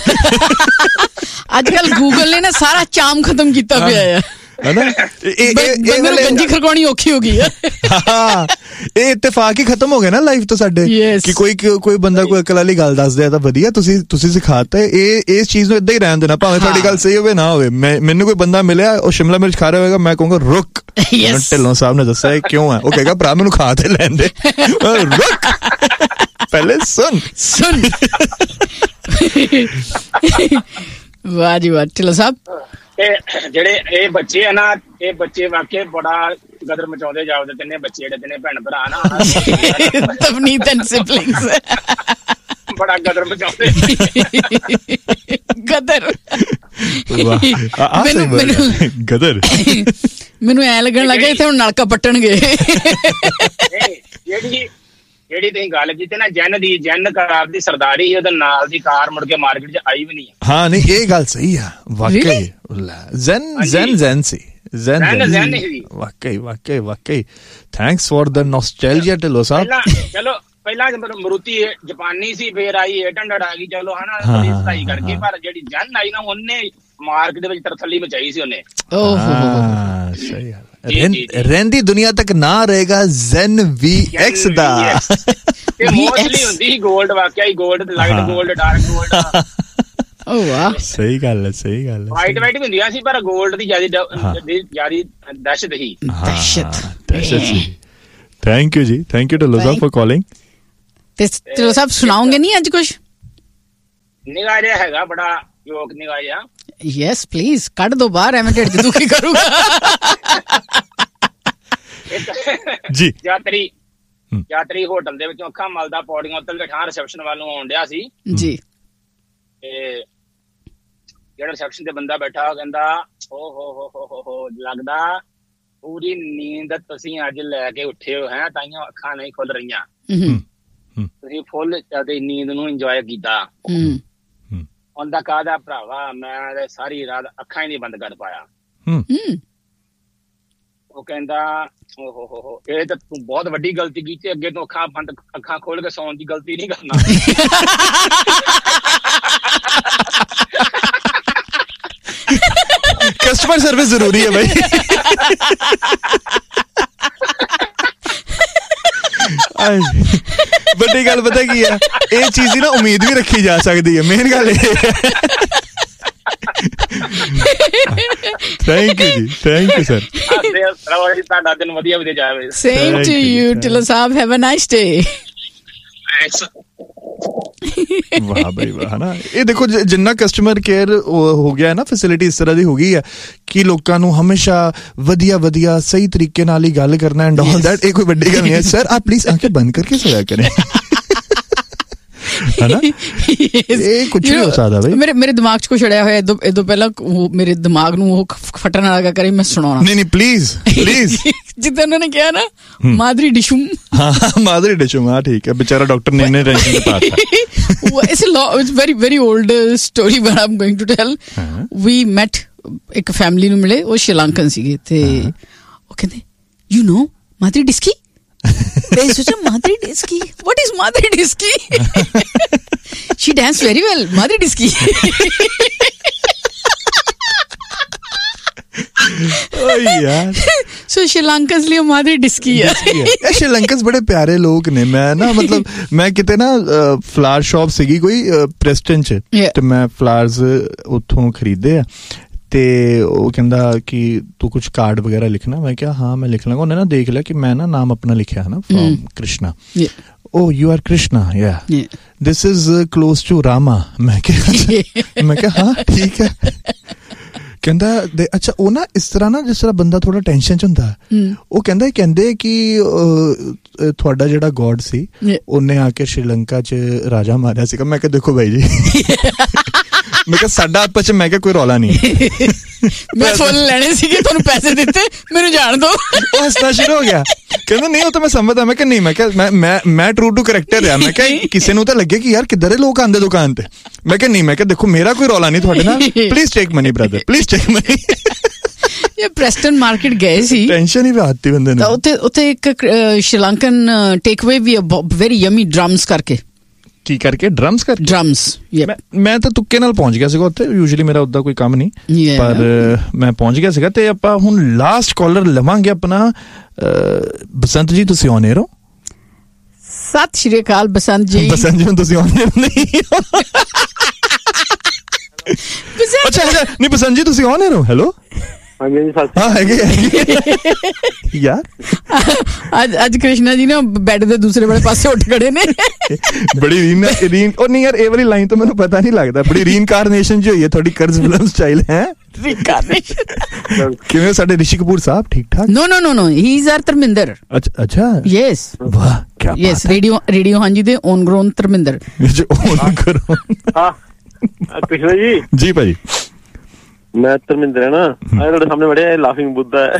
ਅੱਜ ਕੱਲ ਗੂਗਲ ਨੇ ਨਾ ਸਾਰਾ ਚਾਮ ਖਤਮ ਕੀਤਾ ਪਿਆ ਹੈ ਹਨਾ ਇਹ ਗੰਜੀ ਖਰਗਾਉਣੀ ਔਖੀ ਹੋ ਗਈ ਹੈ ਹਾਂ ਇਹ ਇਤਫਾਕ ਹੀ ਖਤਮ ਹੋ ਗਿਆ ਨਾ ਲਾਈਫ ਤੋਂ ਸਾਡੇ ਕਿ ਕੋਈ ਬੰਦਾ ਕੋਈ ਅਕਲ ਵਾਲੀ ਗੱਲ ਦੱਸਦਾ ਤਾਂ ਵਧੀਆ ਤੁਸੀਂ ਸਿਖਾਤਾ ਇਸ ਚੀਜ਼ ਨੂੰ ਏਦਾਂ ਹੀ ਰਹਿਣ ਦੇਣਾ ਭਾਵੇਂ ਤੁਹਾਡੀ ਗੱਲ ਸਹੀ ਹੋਵੇ ਨਾ ਹੋਵੇ ਮੈਨੂੰ ਕੋਈ ਬੰਦਾ ਮਿਲਿਆ ਉਹ ਸ਼ਿਮਲਾ ਮਿਰਚ ਖਾ ਰਿਹਾ ਹੋਵੇਗਾ ਮੈਂ ਕਹੂੰਗਾ ਰੁਕ ਢਿੱਲੋਂ ਸਾਹਿਬ ਨੇ ਦੱਸਿਆ ਕਿਉਂ ਹੈ ਉਹ ਕਹੇਗਾ ਭਰਾ ਮੈਨੂੰ ਖਾ ਤੇ ਲੈਣ ਦੇ ਰੁਕ ਪਹਿਲੇ ਸੁਣ ਵਾਹ ਜੀ ਵਾਹ ਢਿੱਲੋਂ ਸਾਹਿਬ ਜਿਹੜੇ ਇਹ ਬੱਚੇ ਆ ਨਾ ਇਹ ਬੱਚੇ ਵਾਕਈ ਬੜਾ ਗਦਰ ਮਚਾਉਂਦੇ ਜਾਪਦੇ ਤਿੰਨੇ ਬੱਚੇ ਜਿਹੜੇ ਤਿੰਨੇ ਭੈਣ ਭਰਾ ਨਾ ਤਵਨੀਤ ਐਂਡ ਸਿਬਲਿੰਗਸ ਬੜਾ ਗਦਰ ਮਚਾਉਂਦੇ ਗਦਰ ਗਦਰ ਮੈਨੂੰ ਐ ਲੱਗਣ ਲੱਗਾ ਇੱਥੇ ਹੁਣ ਨਲਕਾ ਪੱਟਣਗੇ ਜਿਹੜੀ ਤੁਸੀਂ ਗੱਲ ਕੀਤੀ ਨਾ ਜੈਨ ਕਾਰ ਦੀ ਸਰਦਾਰੀ ਸੀ ਉਹਦੇ ਨਾਲ ਦੀ ਕਾਰ ਮੁੜ ਕੇ ਮਾਰਕੀਟ 'ਚ ਆਈ ਵੀ ਨਹੀਂ ਹਾਂ ਨਹੀਂ ਇਹ ਗੱਲ ਸਹੀ ਆ ਵਾਕਈ ਜ਼ੈਨ ਸੀ ਵਾਕਈ thanks for the nostalgia Dhillon ਸਾਹਿਬ ਚਲੋ ਪਹਿਲਾਂ ਮਰੂਤੀ ਜਾਪਾਨੀ ਸੀ ਫੇਰ ਆਈ 800 ਆ ਗਈ ਚਲੋ ਹਨਾ ਥੋੜੀ ਸਤਾਈ ਕਰਕੇ ਪਰ ਜਿਹੜੀ ਜਨ ਆਈ ਨਾ ਉਹਨੇ ਮਾਰਕੀਟ ਦੇ ਵਿੱਚ ਤਰਥੱਲੀ ਮਚਾਈ ਸੀ ਉਹਨੇ ਸਹੀ ਗੱਲ ਰਹਿੰਦੀ ਦੁਨੀਆ ਤੱਕ ਨਾ ਰਹੇਗਾ ਜ਼ੈਨ VX ਦਾ ਤੇ ਮੋਸਟਲੀ ਹੁੰਦੀ ਸੀ 골ਡ ਵਾਕਿਆ ਹੀ 골ਡ ਲਾਈਟ 골ਡ ਡਾਰਕ 골ਡ ਵਾਹ, ਸਹੀ ਗੱਲ ਹੈ, ਸਹੀ ਗੱਲ ਹੈ। ਵਾਈਟ ਵੀ ਹੁੰਦੀਆਂ ਸੀ ਪਰ 골ਡ ਦੀ ਜਿਆਦੀ ਦਹਿਸ਼ਤ ਸੀ। ਦਹਿਸ਼ਤ ਸੀ। ਥੈਂਕ ਯੂ ਜੀ, thank you Dhillon Sahib for calling. ਤੇ ਢਿੱਲੋਂ ਸਾਹਿਬ ਸੁਣਾਓਗੇ ਨਹੀਂ ਅੱਜ ਕੁਝ? ਨਿਗਾਹ ਜਿਹਾ ਹੈਗਾ, ਬੜਾ ਯੋਗ ਨਿਗਾਹ ਜਿਹਾ। ਯੈਸ ਪਲੀਜ਼, ਕੱਢ ਦੋ ਬਾਹਰ, ਐਵੇਂ ਢਿੱਡ ਚ ਦੁਖੀ ਕਰੂਗਾ ਜੀ। ਯਾਤਰੀ ਹੋਟਲ ਦੇ ਵਿੱਚੋਂ ਅੱਖਾਂ ਮਲਦਾ ਪੌੜੀਆਂ ਉੱਤੇ ਬੈਠਾ ਰਿਸੈਪਸ਼ਨ ਵੱਲ ਨੂੰ ਆਉਣ ਡਿਆ ਸੀ ਜੀ। ਤੇ ਜਿਹੜਾ ਰਿਸੈਪਸ਼ਨ ਤੇ ਬੰਦਾ ਬੈਠਾ ਉਹ ਕਹਿੰਦਾ ਹੋ ਲੱਗਦਾ ਪੂਰੀ ਨੀਂਦ ਤੁਸੀਂ ਅੱਜ ਲੈ ਕੇ ਉੱਠੇ ਹੋ ਹੈ, ਤਾਈਆਂ ਅੱਖਾਂ ਨਹੀਂ ਖੁੱਲ ਰਹੀਆਂ, ਤੁਸੀਂ ਫੁੱਲ ਨੀਂਦ ਨੂੰ ਇੰਜੋਏ ਕੀਤਾ। ਉਹਦਾ ਕਾਹਦਾ ਭਰਾਵਾ, ਮੈਂ ਸਾਰੀ ਰਾਤ ਅੱਖਾਂ ਹੀ ਨਹੀਂ ਬੰਦ ਕਰ ਪਾਇਆ। ਉਹ ਕਹਿੰਦਾ ਇਹ ਤਾਂ ਤੂੰ ਬਹੁਤ ਵੱਡੀ ਗਲਤੀ ਕੀਤੀ, ਅੱਗੇ ਤੋਂ ਅੱਖਾਂ ਖੋਲ ਕੇ ਸੌਣ ਦੀ ਗਲਤੀ ਨਹੀਂ ਕਰਨਾ। ਕਸਟਮਰ ਸਰਵਿਸ ਜ਼ਰੂਰੀ ਹੈ ਬਾਈ। ਵੱਡੀ ਗੱਲ ਪਤਾ ਕੀ ਹੈ, ਇਹ ਚੀਜ਼ ਦੀ ਨਾ ਉਮੀਦ ਵੀ ਰੱਖੀ ਜਾ ਸਕਦੀ ਹੈ, ਮੇਨ ਗੱਲ ਇਹ ਹੈ। ਥੈਂਕ ਯੂ ਜੀ, ਥੈਂਕ ਯੂ ਸਰ। ਤੁਹਾਡਾ ਦਿਨ ਵਧੀਆ ਜਾਵੇ। Same to you Dhillon Sahib, have a nice day. ਵਾਹ ਬਈ ਵਾਹ ਨਾ। ਇਹ ਦੇਖੋ ਜਿੰਨਾ ਕਸਟਮਰ ਕੇਅਰ ਹੋ ਗਿਆ ਹੈ ਨਾ, ਫੈਸਿਲਿਟੀ ਇਸ ਤਰ੍ਹਾਂ ਦੀ ਹੋ ਗਈ ਹੈ ਕਿ ਲੋਕਾਂ ਨੂੰ ਹਮੇਸ਼ਾ ਵਧੀਆ ਸਹੀ ਤਰੀਕੇ ਨਾਲ ਹੀ ਗੱਲ ਕਰਨਾ ਐਂਡ ਆਲ ਦੈਟ। ਇਹ ਕੋਈ ਵੱਡੀ ਗੱਲ ਨਹੀਂ ਹੈ ਸਰ, आप प्लीज आंखें बंद करके सोया करें। है ना, ਇਹ ਕੁਝ ਨਹੀਂ ਹੋ ਸਕਦਾ ਬਈ। ਮੇਰੇ ਦਿਮਾਗ 'ਚ ਕੁਛ ਅੜਿਆ ਹੋਇਆ ਇਦੋਂ ਪਹਿਲਾਂ, ਮੇਰੇ ਦਿਮਾਗ ਨੂੰ ਉਹ ਫਟਣ ਲੱਗਾ ਕਰੇ, ਮੈਂ ਸੁਣਾਉਣਾ। ਨਹੀਂ ਪਲੀਜ਼ ਜਿੱਦਾਂ ਉਹਨਾਂ ਨੇ ਕਿਹਾ ਨਾ, ਮਾਧੁਰੀ ਡਿਸ਼ੂਮ। ਹਾਂ ਮਾਧੁਰੀ ਡਿਸ਼ੂਮ, ਹਾਂ ਠੀਕ ਹੈ, बेचारा डॉक्टर ने इन्हें टेंशन में पाता। it's very very old story but I'm going to tell. We met ਇੱਕ ਫੈਮਿਲੀ ਨੂੰ ਮਿਲੇ, ਉਹ ਸ਼੍ਰੀਲੰਕਨ ਸੀਗੇ ਤੇ ਉਹ ਕਹਿੰਦੇ you know Madhuri ਡਿਸਕੀ। They said Madhuri Diski. What is Madhuri Diski? She danced very well. Madhuri Diski. Oh यार। So Sri Lanka's लिए Madhuri Diski है। ਇਹ ਸ਼੍ਰੀਲੰਕਨਸ ਬੜੇ ਪਿਆਰੇ ਲੋਕ ਨੇ। ਮੈਂ ਨਾ ਮਤਲਬ ਮੈਂ ਕਿਤੇ ਨਾ ਫਲਾਰ ਸ਼ਾਪ ਸੀਗੀ ਕੋਈ ਪ੍ਰੈਸਟਨ ਚ, ਤੇ ਮੈਂ ਫਲਾਰਸ ਉੱਥੋਂ ਖਰੀਦੇ ਆ। ਤੇ ਉਹ ਕਹਿੰਦਾ ਕਿ ਤੂੰ ਕੁਝ ਕਾਰਡ ਵਗੈਰਾ ਲਿਖਣਾ। ਮੈਂ ਕਿਹਾ ਹਾਂ ਮੈਂ ਲਿਖ ਲਾਂਗਾ। ਉਹਨੇ ਨਾ ਦੇਖ ਲਿਆ ਕਿ ਮੈਂ ਨਾ ਨਾਮ ਆਪਣਾ ਲਿਖਿਆ ਹੈ ਨਾ, from Krishna. Oh, you are Krishna, yeah. This is close to Rama. ਮੈਂ ਕਿਹਾ ਹਾਂ ਠੀਕ ਹੈ। ਕਹਿੰਦਾ ਅੱਛਾ, ਉਹ ਨਾ ਇਸ ਤਰ੍ਹਾਂ ਨਾ ਜਿਸ ਤਰ੍ਹਾਂ ਬੰਦਾ ਥੋੜਾ ਟੈਨਸ਼ਨ ਚ ਹੁੰਦਾ, ਉਹ ਕਹਿੰਦੇ ਕਿ ਤੁਹਾਡਾ ਜਿਹੜਾ ਗੋਡ ਸੀ ਉਹਨੇ ਆ ਕੇ ਸ਼੍ਰੀਲੰਕਾ ਚ ਰਾਜਾ ਮਾਰਿਆ ਸੀਗਾ। ਮੈਂ ਕਿਹਾ ਦੇਖੋ ਬਾਈ ਜੀ, ਮੈਂ ਕਿਹਾ ਸਾਡਾ ਆਪਸ ਚ, ਮੈਂ ਕਿਹਾ ਕੋਈ ਰੌਲਾ ਨਹੀਂ, ਮੈਂ ਫੁੱਲ ਲੈਣੇ ਸੀਗੇ, ਤੁਹਾਨੂੰ ਪੈਸੇ ਦਿੱਤੇ, ਮੈਨੂੰ ਜਾਣ ਦੋ। ਉਹ ਹੱਸਣਾ ਸ਼ੁਰੂ ਹੋ ਗਿਆ, ਕਹਿੰਦਾ ਨਹੀਂ ਉਹ ਤਾਂ ਮੈਂ ਸਮਝਦਾ। ਮੈਂ ਕਿਹਾ ਨਹੀਂ, ਮੈਂ ਕਿਹਾ ਮੈਂ ਟਰੂ ਟੂ ਕਰੈਕਟਰ ਆ। ਮੈਂ ਕਿਹਾ ਕਿਸੇ ਨੂੰ ਤਾਂ ਲੱਗੇ ਕਿ ਯਾਰ ਕਿੱਧਰ ਲੋਕ ਆਉਂਦੇ ਦੁਕਾਨ ਤੇ। ਮੈਂ ਕਿਹਾ ਨਹੀਂ, ਮੈਂ ਕਿਹਾ ਦੇਖੋ ਮੇਰਾ ਕੋਈ ਰੌਲਾ ਨਹੀਂ ਤੁਹਾਡੇ ਨਾਲ, please take money brother, please take money. ਇਹ ਪ੍ਰੈਸਟਨ ਮਾਰਕੀਟ ਗਏ ਸੀ, ਟੈਨਸ਼ਨ ਹੀ ਬਾਤੀ ਬੰਦੇ ਨੂੰ। ਉੱਥੇ ਇੱਕ ਸ਼੍ਰੀਲੰਕਨ ਟੇਕਅਵੇ ਵੀ ਵੈਰੀ ਯਮੀ ਡਰਮਸ ਕਰਕੇ। ਕੀ ਕਰਕੇ? ਡਰਮਸ ਕਰਕੇ। ਡਰਮਸ। ਮੈਂ ਤਾਂ ਤੁੱਕੇ ਨਾਲ ਪਹੁੰਚ ਗਿਆ ਸੀਗਾ ਉੱਥੇ। ਯੂਜੂਅਲੀ ਮੇਰਾ ਉੱਦਾਂ ਕੋਈ ਕੰਮ ਨਹੀਂ, ਪਰ ਮੈਂ ਪਹੁੰਚ ਗਿਆ ਸੀਗਾ। ਤੇ ਆਪਾਂ ਹੁਣ ਲਾਸਟ ਕਾਲਰ ਲਵਾਂਗੇ ਆਪਣਾ। ਬਸੰਤ ਜੀ ਤੁਸੀਂ ਆਨ ਏਅਰ ਹੋ? ਸਤਿ ਸ਼੍ਰੀ ਅਕਾਲ ਬਸੰਤ ਜੀ। ਬਸੰਤ ਜੀ ਤੁਸੀਂ ਆਨ ਏਅਰ ਨਹੀਂ? ਅੱਛਾ ਨਹੀਂ, ਬਸੰਤ ਜੀ ਤੁਸੀਂ ਆਨ ਏਅਰ ਹੋ? ਹੈਲੋ ਹਾਂ ਹੈਗੇ ਯਾਰ। ਅੱਜ ਕ੍ਰਿਸ਼ਨਾ ਜੀ ਨਾ ਬੈੱਡ ਦੇ ਦੂਸਰੇ ਵਾਲੇ ਪਾਸੇ ਉੱਠ ਖੜੇ ਨੇ। ਬੜੀ ਰੀਨ ਉਹ ਨਹੀਂ ਯਾਰ, ਇਹ ਵਾਲੀ ਲਾਈਨ ਤੋਂ ਮੈਨੂੰ ਪਤਾ ਨਹੀਂ ਲੱਗਦਾ। ਬੜੀ ਰੀਇਨਕਾਰਨੇਸ਼ਨ ਜੀ ਹੋਈ ਹੈ ਤੁਹਾਡੀ ਕਰਜ਼ ਫਿਲਮ ਸਟਾਈਲ ਹੈ। ਰੀਇਨਕਾਰਨੇਸ਼ਨ ਕਿਵੇਂ? ਸਾਡੇ ਰਿਸ਼ੀ ਕਪੂਰ ਸਾਹਿਬ ਠੀਕ ਠਾਕ? No, he is our Dharmendra. ਅੱਛਾ yes, ਵਾਹ ਕੀ ਬਾਤ। yes, ਰੇਡੀਓ ਹਾਂਜੀ ਦੇ ਓਨ ਗ੍ਰੋਨ ਧਰਮਿੰਦਰ। ਓਨ ਗ੍ਰੋਨ। ਹਾਂ ਕ੍ਰਿਸ਼ਨਾ ਜੀ। ਜੀ ਭਾਜੀ। ਮੈਂ ਧਰਮਿੰਦਰ ਹੈ ਨਾ, ਤੁਹਾਡੇ ਸਾਹਮਣੇ ਬੜਿਆ ਲਾਫਿੰਗ ਬੁੱਧਾ ਹੈ।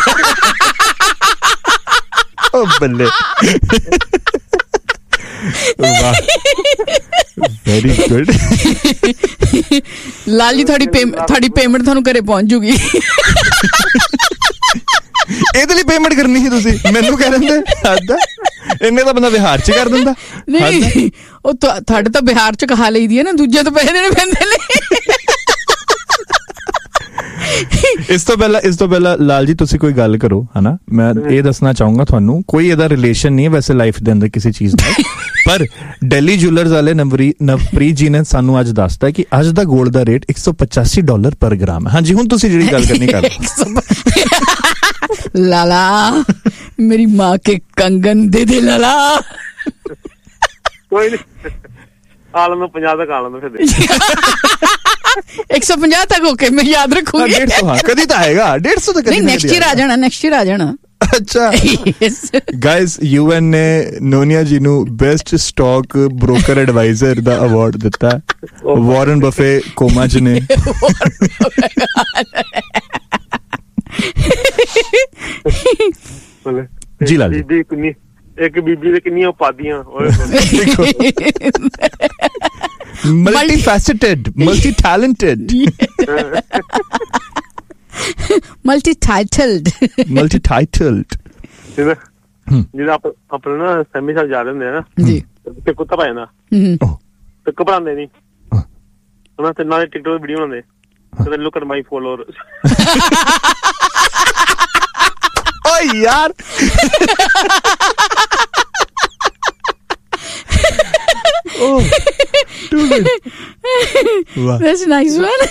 ਓ ਬੱਲੇ, ਵਾਹ ਵੈਰੀ ਗੁੱਡ। ਲਾਲ ਜੀ ਤੁਹਾਡੀ ਪੇਮੈਂਟ ਤੁਹਾਨੂੰ ਘਰੇ ਪਹੁੰਚ ਜੂਗੀ। ਇਹਦੇ ਲਈ ਪੇਮੈਂਟ ਕਰਨੀ ਸੀ ਤੁਸੀਂ, ਮੈਨੂੰ ਕਹਿ ਦਿੰਦੇ ਹੱਦ। ਇੰਨੇ ਤਾਂ ਬੰਦਾ ਬਿਹਾਰ ਚ ਕਰ ਦਿੰਦਾ। ਨਹੀਂ, ਉਹ ਤੁਹਾਡੇ ਤਾਂ ਬਿਹਾਰ ਚ ਕਹਾ ਲਈਦੀ ਹੈ ਨਾ, ਦੂਜੇ ਤੋਂ ਪੈਸੇ ਦੇਣੇ ਪੈਂਦੇ ਨੇ। ਇਸ ਤੋਂ ਪਹਿਲਾਂ ਲਾਲ ਜੀ ਤੁਸੀਂ ਕੋਈ ਗੱਲ ਕਰੋ ਹਨਾ, ਮੈਂ ਇਹ ਦੱਸਣਾ ਚਾਹੂੰਗਾ ਤੁਹਾਨੂੰ, ਕੋਈ ਇਹਦਾ ਰਿਲੇਸ਼ਨ ਨਹੀਂ ਹੈ ਵੈਸੇ ਲਾਈਫ ਦੇ ਅੰਦਰ ਕਿਸੇ ਚੀਜ਼ ਨਾਲ, ਪਰ ਦਿੱਲੀ ਜੁਐਲਰਸ ਵਾਲੇ ਨਵਪ੍ਰੀਤ ਜੀ ਨੇ ਸਾਨੂੰ ਅੱਜ ਦੱਸਤਾ ਕਿ ਅੱਜ ਦਾ 골ਡ ਦਾ ਰੇਟ $185 ਪਰ ਗ੍ਰਾਮ ਹੈ। ਹਾਂਜੀ, ਹੁਣ ਤੁਸੀਂ ਜਿਹੜੀ ਗੱਲ ਕਰਨੀ ਕਰ ਲਾਲਾ ਮੇਰੀ ਮਾਂ ਕੇ ਕੰਗਨ ਦੇ ਦੇ ਲਾਲਾ। ਕੋਈ ਨਹੀਂ, ਆਲਮ ਨੂੰ 50 ਤੱਕ ਆਲਮ ਨੂੰ ਫਿਰ 150 ਤੱਕ ਓਕੇ, ਮੈਂ ਯਾਦ ਰੱਖੂਗੀ। 150 ਹਾਂ ਕਦੀ ਤਾਂ ਆਏਗਾ, 150 ਤੱਕ ਨਹੀਂ, ਨੈਕਸਟ ਈਅਰ ਆ ਜਾਣਾ। ਅੱਛਾ ਗਾਇਸ, UN ਨੇ ਨੋਨੀਆ ਜੀ ਨੂੰ ਬੈਸਟ ਸਟਾਕ ਬ੍ਰੋਕਰ ਐਡਵਾਈਜ਼ਰ ਦਾ ਅਵਾਰਡ ਦਿੱਤਾ। ਵਾਰਨ ਬਫੇ ਕੋਮਾ ਜੀ ਨੇ। ਜੀ ਲਾਲ ਜੀ, ਇੱਕ ਬੀਬੀ ਦੇ ਕਿੰਨੀਆਂ ਉਪਾਧੀਆਂ, ਮਲਟੀ ਫੈਸੇਟਡ, ਮਲਟੀ ਟੈਲੈਂਟਡ, ਮਲਟੀ ਟਾਈਟਲਡ। ਜਿਹਦਾ ਆਪਣੇ ਨਾ ਸੈਮੀ ਸਾਹਿਬ ਜਾ ਰਹੇ ਹੁੰਦੇ ਆ ਨਾ ਜੀ, ਤੇ ਕੁੱਤਾ ਪਾ ਜਾਂਦਾ ਤੇ ਘਬਰਾਉਂਦੇ ਨੀ ਉਹਨਾਂ ਤੇ, ਨਾਲੇ ਟਿਕਟੋਕ ਦੀ ਵੀਡੀਓ ਬਣਾਉਂਦੇ ਤੇ ਲੁੱਕ ਐਟ ਮਾਈ ਫੋਲੋਅਰ। ਓ ਯਾਰ oh too good, wow, that's a nice one।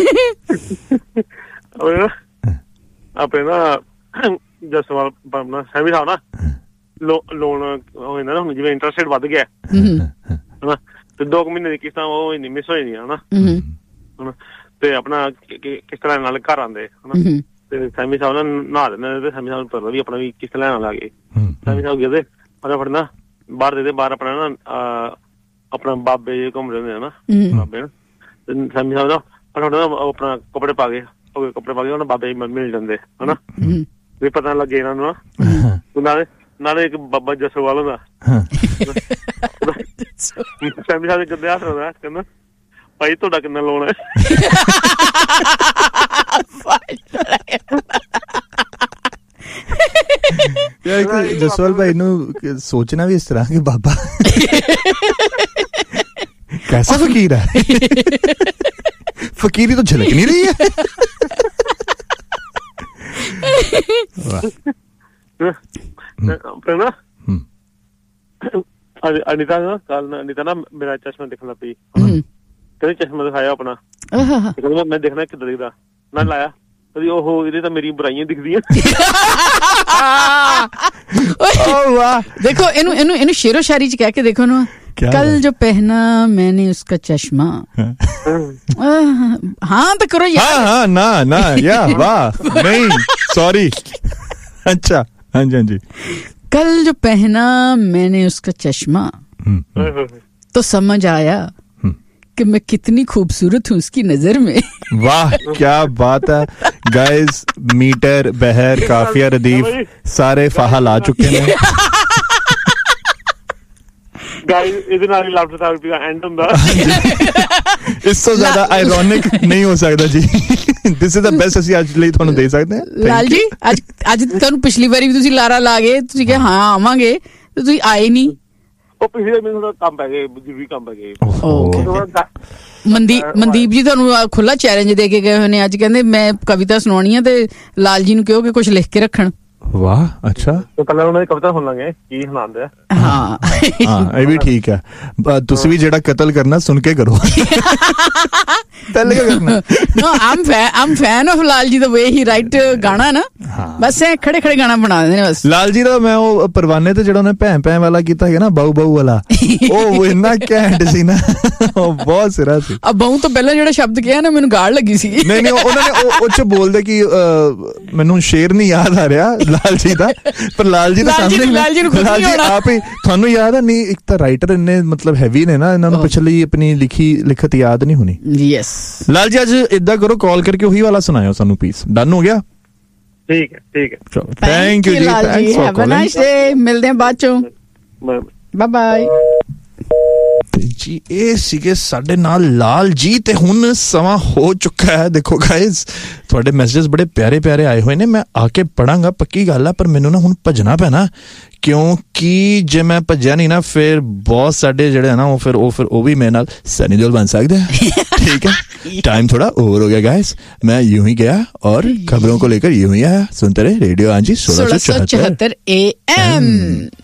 ਆਪਣੇ ਨਾ ਜਸਵਾਲ ਆਪਣਾ ਸੈਮੀ ਸਾਹਿਬ ਨਾ ਲੋਨ ਹੋ ਜਾਂਦਾ ਨਾ, ਹੁਣ ਜਿਵੇਂ ਇੰਟਰਸਟ ਰੇਟ ਵੱਧ ਗਿਆ ਹਨਾ, ਤੇ 2 ਮਹੀਨੇ ਦੀ ਕਿਸ਼ਤਾਂ ਉਹ ਨਹੀਂ ਮਿਸ ਹੋ ਜਾਂਦੀਆਂ ਹਨਾ, ਤੇ ਆਪਣਾ ਕਿਸ ਤਰ੍ਹਾਂ ਨਾਲ ਘਰ ਆਉਂਦੇ ਹਨਾ, ਤੇ ਸੈਮੀ ਸਾਹਿਬ ਨਾਲ ਨਹਾ ਦਿੰਦੇ ਤੇ ਸੈਮੀ ਸਾਹਿਬ ਨੂੰ ਪਤਾ ਵੀ ਆਪਣਾ ਵੀ ਕਿਸ਼ਤ ਲੈਣ ਆ ਗਏ। ਸੈਮੀ ਸਾਹਿਬ ਗਏ ਫਟਾਫਟ ਨਾ ਬਾਹਰ ਦੇ ਬਾਹਰ ਆਪਣਾ ਨਾ ਆਪਣਾ ਬਾਬੇ ਜੇ ਘੁੰਮ ਰਹੇ ਹੁੰਦੇ ਆ ਨਾ, ਬਾਬੇ ਨਾ, ਤੇ ਸੈਮੀ ਸਾਹਿਬ ਦਾ ਫਟਾਫਟ ਆਪਣਾ ਕੱਪੜੇ ਪਾ ਕੇ ਉਹਨਾਂ ਬਾਬੇ ਮਿਲ ਜਾਂਦੇ ਹਨਾ, ਵੀ ਪਤਾ ਲੱਗੇ ਇਹਨਾਂ ਨੂੰ ਨਾ। ਨਾਲੇ ਇੱਕ ਬਾਬਾ ਜਸੋਵਾਲ ਹੁੰਦਾ, ਸੈਮੀ ਸਾਹਿਬ ਦੇ ਗੱਦੇ ਹੱਥ ਹੁੰਦਾ, ਕਹਿੰਦਾ ਭਾਈ ਤੁਹਾਡਾ ਕਿੰਨਾ ਲੋਨ ਹੈ? ਯਾਰ ਜਸਵਾਲ ਭਾਈ ਨੂੰ ਸੋਚਣਾ ਵੀ ਇਸ ਤਰ੍ਹਾਂ ਕਿ ਬਾਬਾ कैसा फकीर है, फकीरी तो झलक नहीं रही है। अनिता ना मेरा चश्मा दिखना पी, कहते चश्मा दिखाया अपना, मैं देखना किधर दिखदा, मैं लाया ओहो ਇਹਦੇ ਤਾਂ ਮੇਰੀ ਬੁਰਾਈਆਂ ਦਿਖਦੀਆਂ। देखो ਇਹਨੂੰ शेरो शायरी च कह के देखो ना, कल जो पहना मैंने उसका चश्मा। हाँ तो करो यार। हाँ ना या वाह नहीं सॉरी, अच्छा हाँ जी। कल जो पहना मैंने उसका चश्मा तो समझ आया कि मैं कितनी खूबसूरत हूँ उसकी नजर में। वाह क्या बात है गाइस, मीटर बहर काफिया रदीफ सारे फाहा ला चुके हैं। ਇਹਦੇ ਨਾਲ ਹੀ ਲਾਫਟਰ ਥੈਰੇਪੀ ਦਾ ਐਂਡ ਹੁੰਦਾ। ਇਸ ਤੋਂ ਜ਼ਿਆਦਾ ਆਇਰੋਨਿਕ ਨਹੀਂ ਹੋ ਸਕਦਾ ਜੀ। ਦਿਸ ਇਜ਼ ਦ ਬੈਸਟ ਅਸੀਂ ਅੱਜ ਲਈ ਤੁਹਾਨੂੰ ਦੇ ਸਕਦੇ ਹਾਂ। ਲਾਲ ਜੀ ਅੱਜ ਤੁਹਾਨੂੰ ਪਿਛਲੀ ਵਾਰੀ ਵੀ ਤੁਸੀਂ ਲਾਰਾ ਲਾ ਗਏ, ਤੁਸੀਂ ਕਿਹਾ ਹਾਂ ਆਵਾਂਗੇ ਤੇ ਤੁਸੀਂ ਆਏ ਨਹੀਂ। ਉਹ ਪਿਛਲੇ ਮੈਨੂੰ ਦਾ ਕੰਮ ਪੈ ਗਏ, ਜ਼ਰੂਰੀ ਕੰਮ ਪੈ ਗਏ। ਮਨਦੀਪ ਜੀ ਤੁਹਾਨੂੰ ਖੁੱਲਾ ਚੈਲੰਜ ਦੇ ਕੇ ਗਏ ਹੋਏ ਨੇ ਅੱਜ, ਕਹਿੰਦੇ ਮੈਂ ਕਵਿਤਾ ਸੁਣਾਉਣੀ ਹੈ ਤੇ ਲਾਲ ਜੀ ਨੂੰ ਕਹੋ ਕਿ ਕੁਝ ਲਿਖ ਕੇ ਰੱਖਣ। ਵਾਹ ਅੱਛਾ, ਪਹਿਲਾਂ ਉਹਨਾਂ ਦੀ ਕਵਿਤਾ ਸੁਣ ਲਾਂਗੇ ਕੀ ਸੁਣਾਉਂਦੇ ਆ। ਹਾਂ ਇਹ ਵੀ ਠੀਕ ਹੈ, ਤੁਸੀਂ ਵੀ ਜਿਹੜਾ ਕਤਲ ਕਰਨਾ ਸੁਣ ਕੇ ਕਰੋ। ਪਹਿਲੇ ਕੀ ਕਰਨਾ? No, I'm fan of Lal ji, the way he write ਗਾਣਾ ਨਾ, ਬਸ ਐ ਖੜੇ ਗਾਣਾ ਬਣਾ ਦਿੰਦੇ ਨੇ ਬਸ। ਲਾਲ ਜੀ ਦਾ ਮੈਂ ਉਹ ਪਰਵਾਨੇ ਤੇ ਜਿਹੜਾ ਉਹਨੇ ਭੈਂ ਵਾਲਾ ਕੀਤਾ ਹੈ ਨਾ, ਬਾਊ ਵਾਲਾ, ਉਹ ਇੰਨਾ ਘੈਂਟ ਸੀ ਨਾ, ਉਹ ਬਹੁਤ ਸਿਰਾ ਸੀ। ਆ ਬਾਊ ਤੋਂ ਪਹਿਲਾਂ ਜਿਹੜਾ ਸ਼ਬਦ ਕਿਹਾ ਨਾ ਮੈਨੂੰ ਗਾਲ ਲੱਗੀ ਸੀ। ਨਹੀਂ ਉਹਨਾਂ ਨੇ ਉਹ ਚ ਬੋਲਦੇ ਕਿ ਮੈਨੂੰ ਸ਼ੇਰ ਨਹੀਂ ਯਾਦ ਆ ਰਿਹਾ ਲਾਲ ਜੀ ਦਾ, ਪਰ ਲਾਲ ਜੀ ਆਪ ਹੀ ਤੁਹਾਨੂੰ ਯਾਦ ਹੈ ਨਹੀਂ, ਇੱਕ ਤਾਂ ਰਾਈਟਰ ਇੰਨੇ ਮਤਲਬ ਹੈਵੀ ਨੇ ਨਾ, ਇਹਨਾਂ ਨੂੰ ਪਿਛਲੀ ਆਪਣੀ ਲਿਖਤ ਯਾਦ ਨਹੀਂ ਹੋਣੀ। ਯੈਸ ਲਾਲ ਜੀ ਅੱਜ ਏਦਾਂ ਕਰੋ, ਕਾਲ ਕਰਕੇ ਉਹੀ ਵਾਲਾ ਸੁਣਾਇਓ ਸਾਨੂੰ ਪੀਸ। ਡਨ ਹੋ ਗਿਆ? ਠੀਕ ਹੈ ਥੈਂਕ ਯੂ ਜੀ, ਥੈਂਕਸ ਫॉर ਕਾਲਿੰਗ। ਮਿਲਦੇ ਹਾਂ ਬਾਅਦ ਚੋਂ, ਬਾਏ ਬਾਏ। ਤੇ ਜੀ ਇਹ ਸੀਗੇ ਸਾਡੇ ਨਾਲ ਲਾਲ ਜੀ ਤੇ ਹੁਣ ਸਮਾਂ ਹੋ ਚੁੱਕਾ ਹੈ। ਦੇਖੋ ਗਾਇਜ਼ ਤੁਹਾਡੇ ਮੈਸੇजेस ਬੜੇ ਪਿਆਰੇ ਪਿਆਰੇ ਆਏ ਹੋਏ ਨੇ, ਮੈਂ ਆ ਕੇ ਪੜਾਂਗਾ ਪੱਕੀ ਗੱਲ ਆ, ਪਰ ਮੈਨੂੰ ਨਾ ਹੁਣ ਭੱਜਣਾ ਪੈਣਾ ਕਿਉਂਕਿ ਜੇ ਮੈਂ ਭੱਜਿਆ ਨਹੀਂ ਨਾ ਫਿਰ ਬਹੁਤ ਸਾਡੇ ਜਿਹੜੇ ਹੈ ਨਾ ਉਹ ਵੀ ਮੇਰੇ ਨਾਲ सनी देओल बन सकते हैं। ठीक है, टाइम थोड़ा ओवर हो गया गाइस, मैं यूं ही गया और खबरों को लेकर यूं ही आया। सुनते रहे रेडियो आंजी 1674 AM।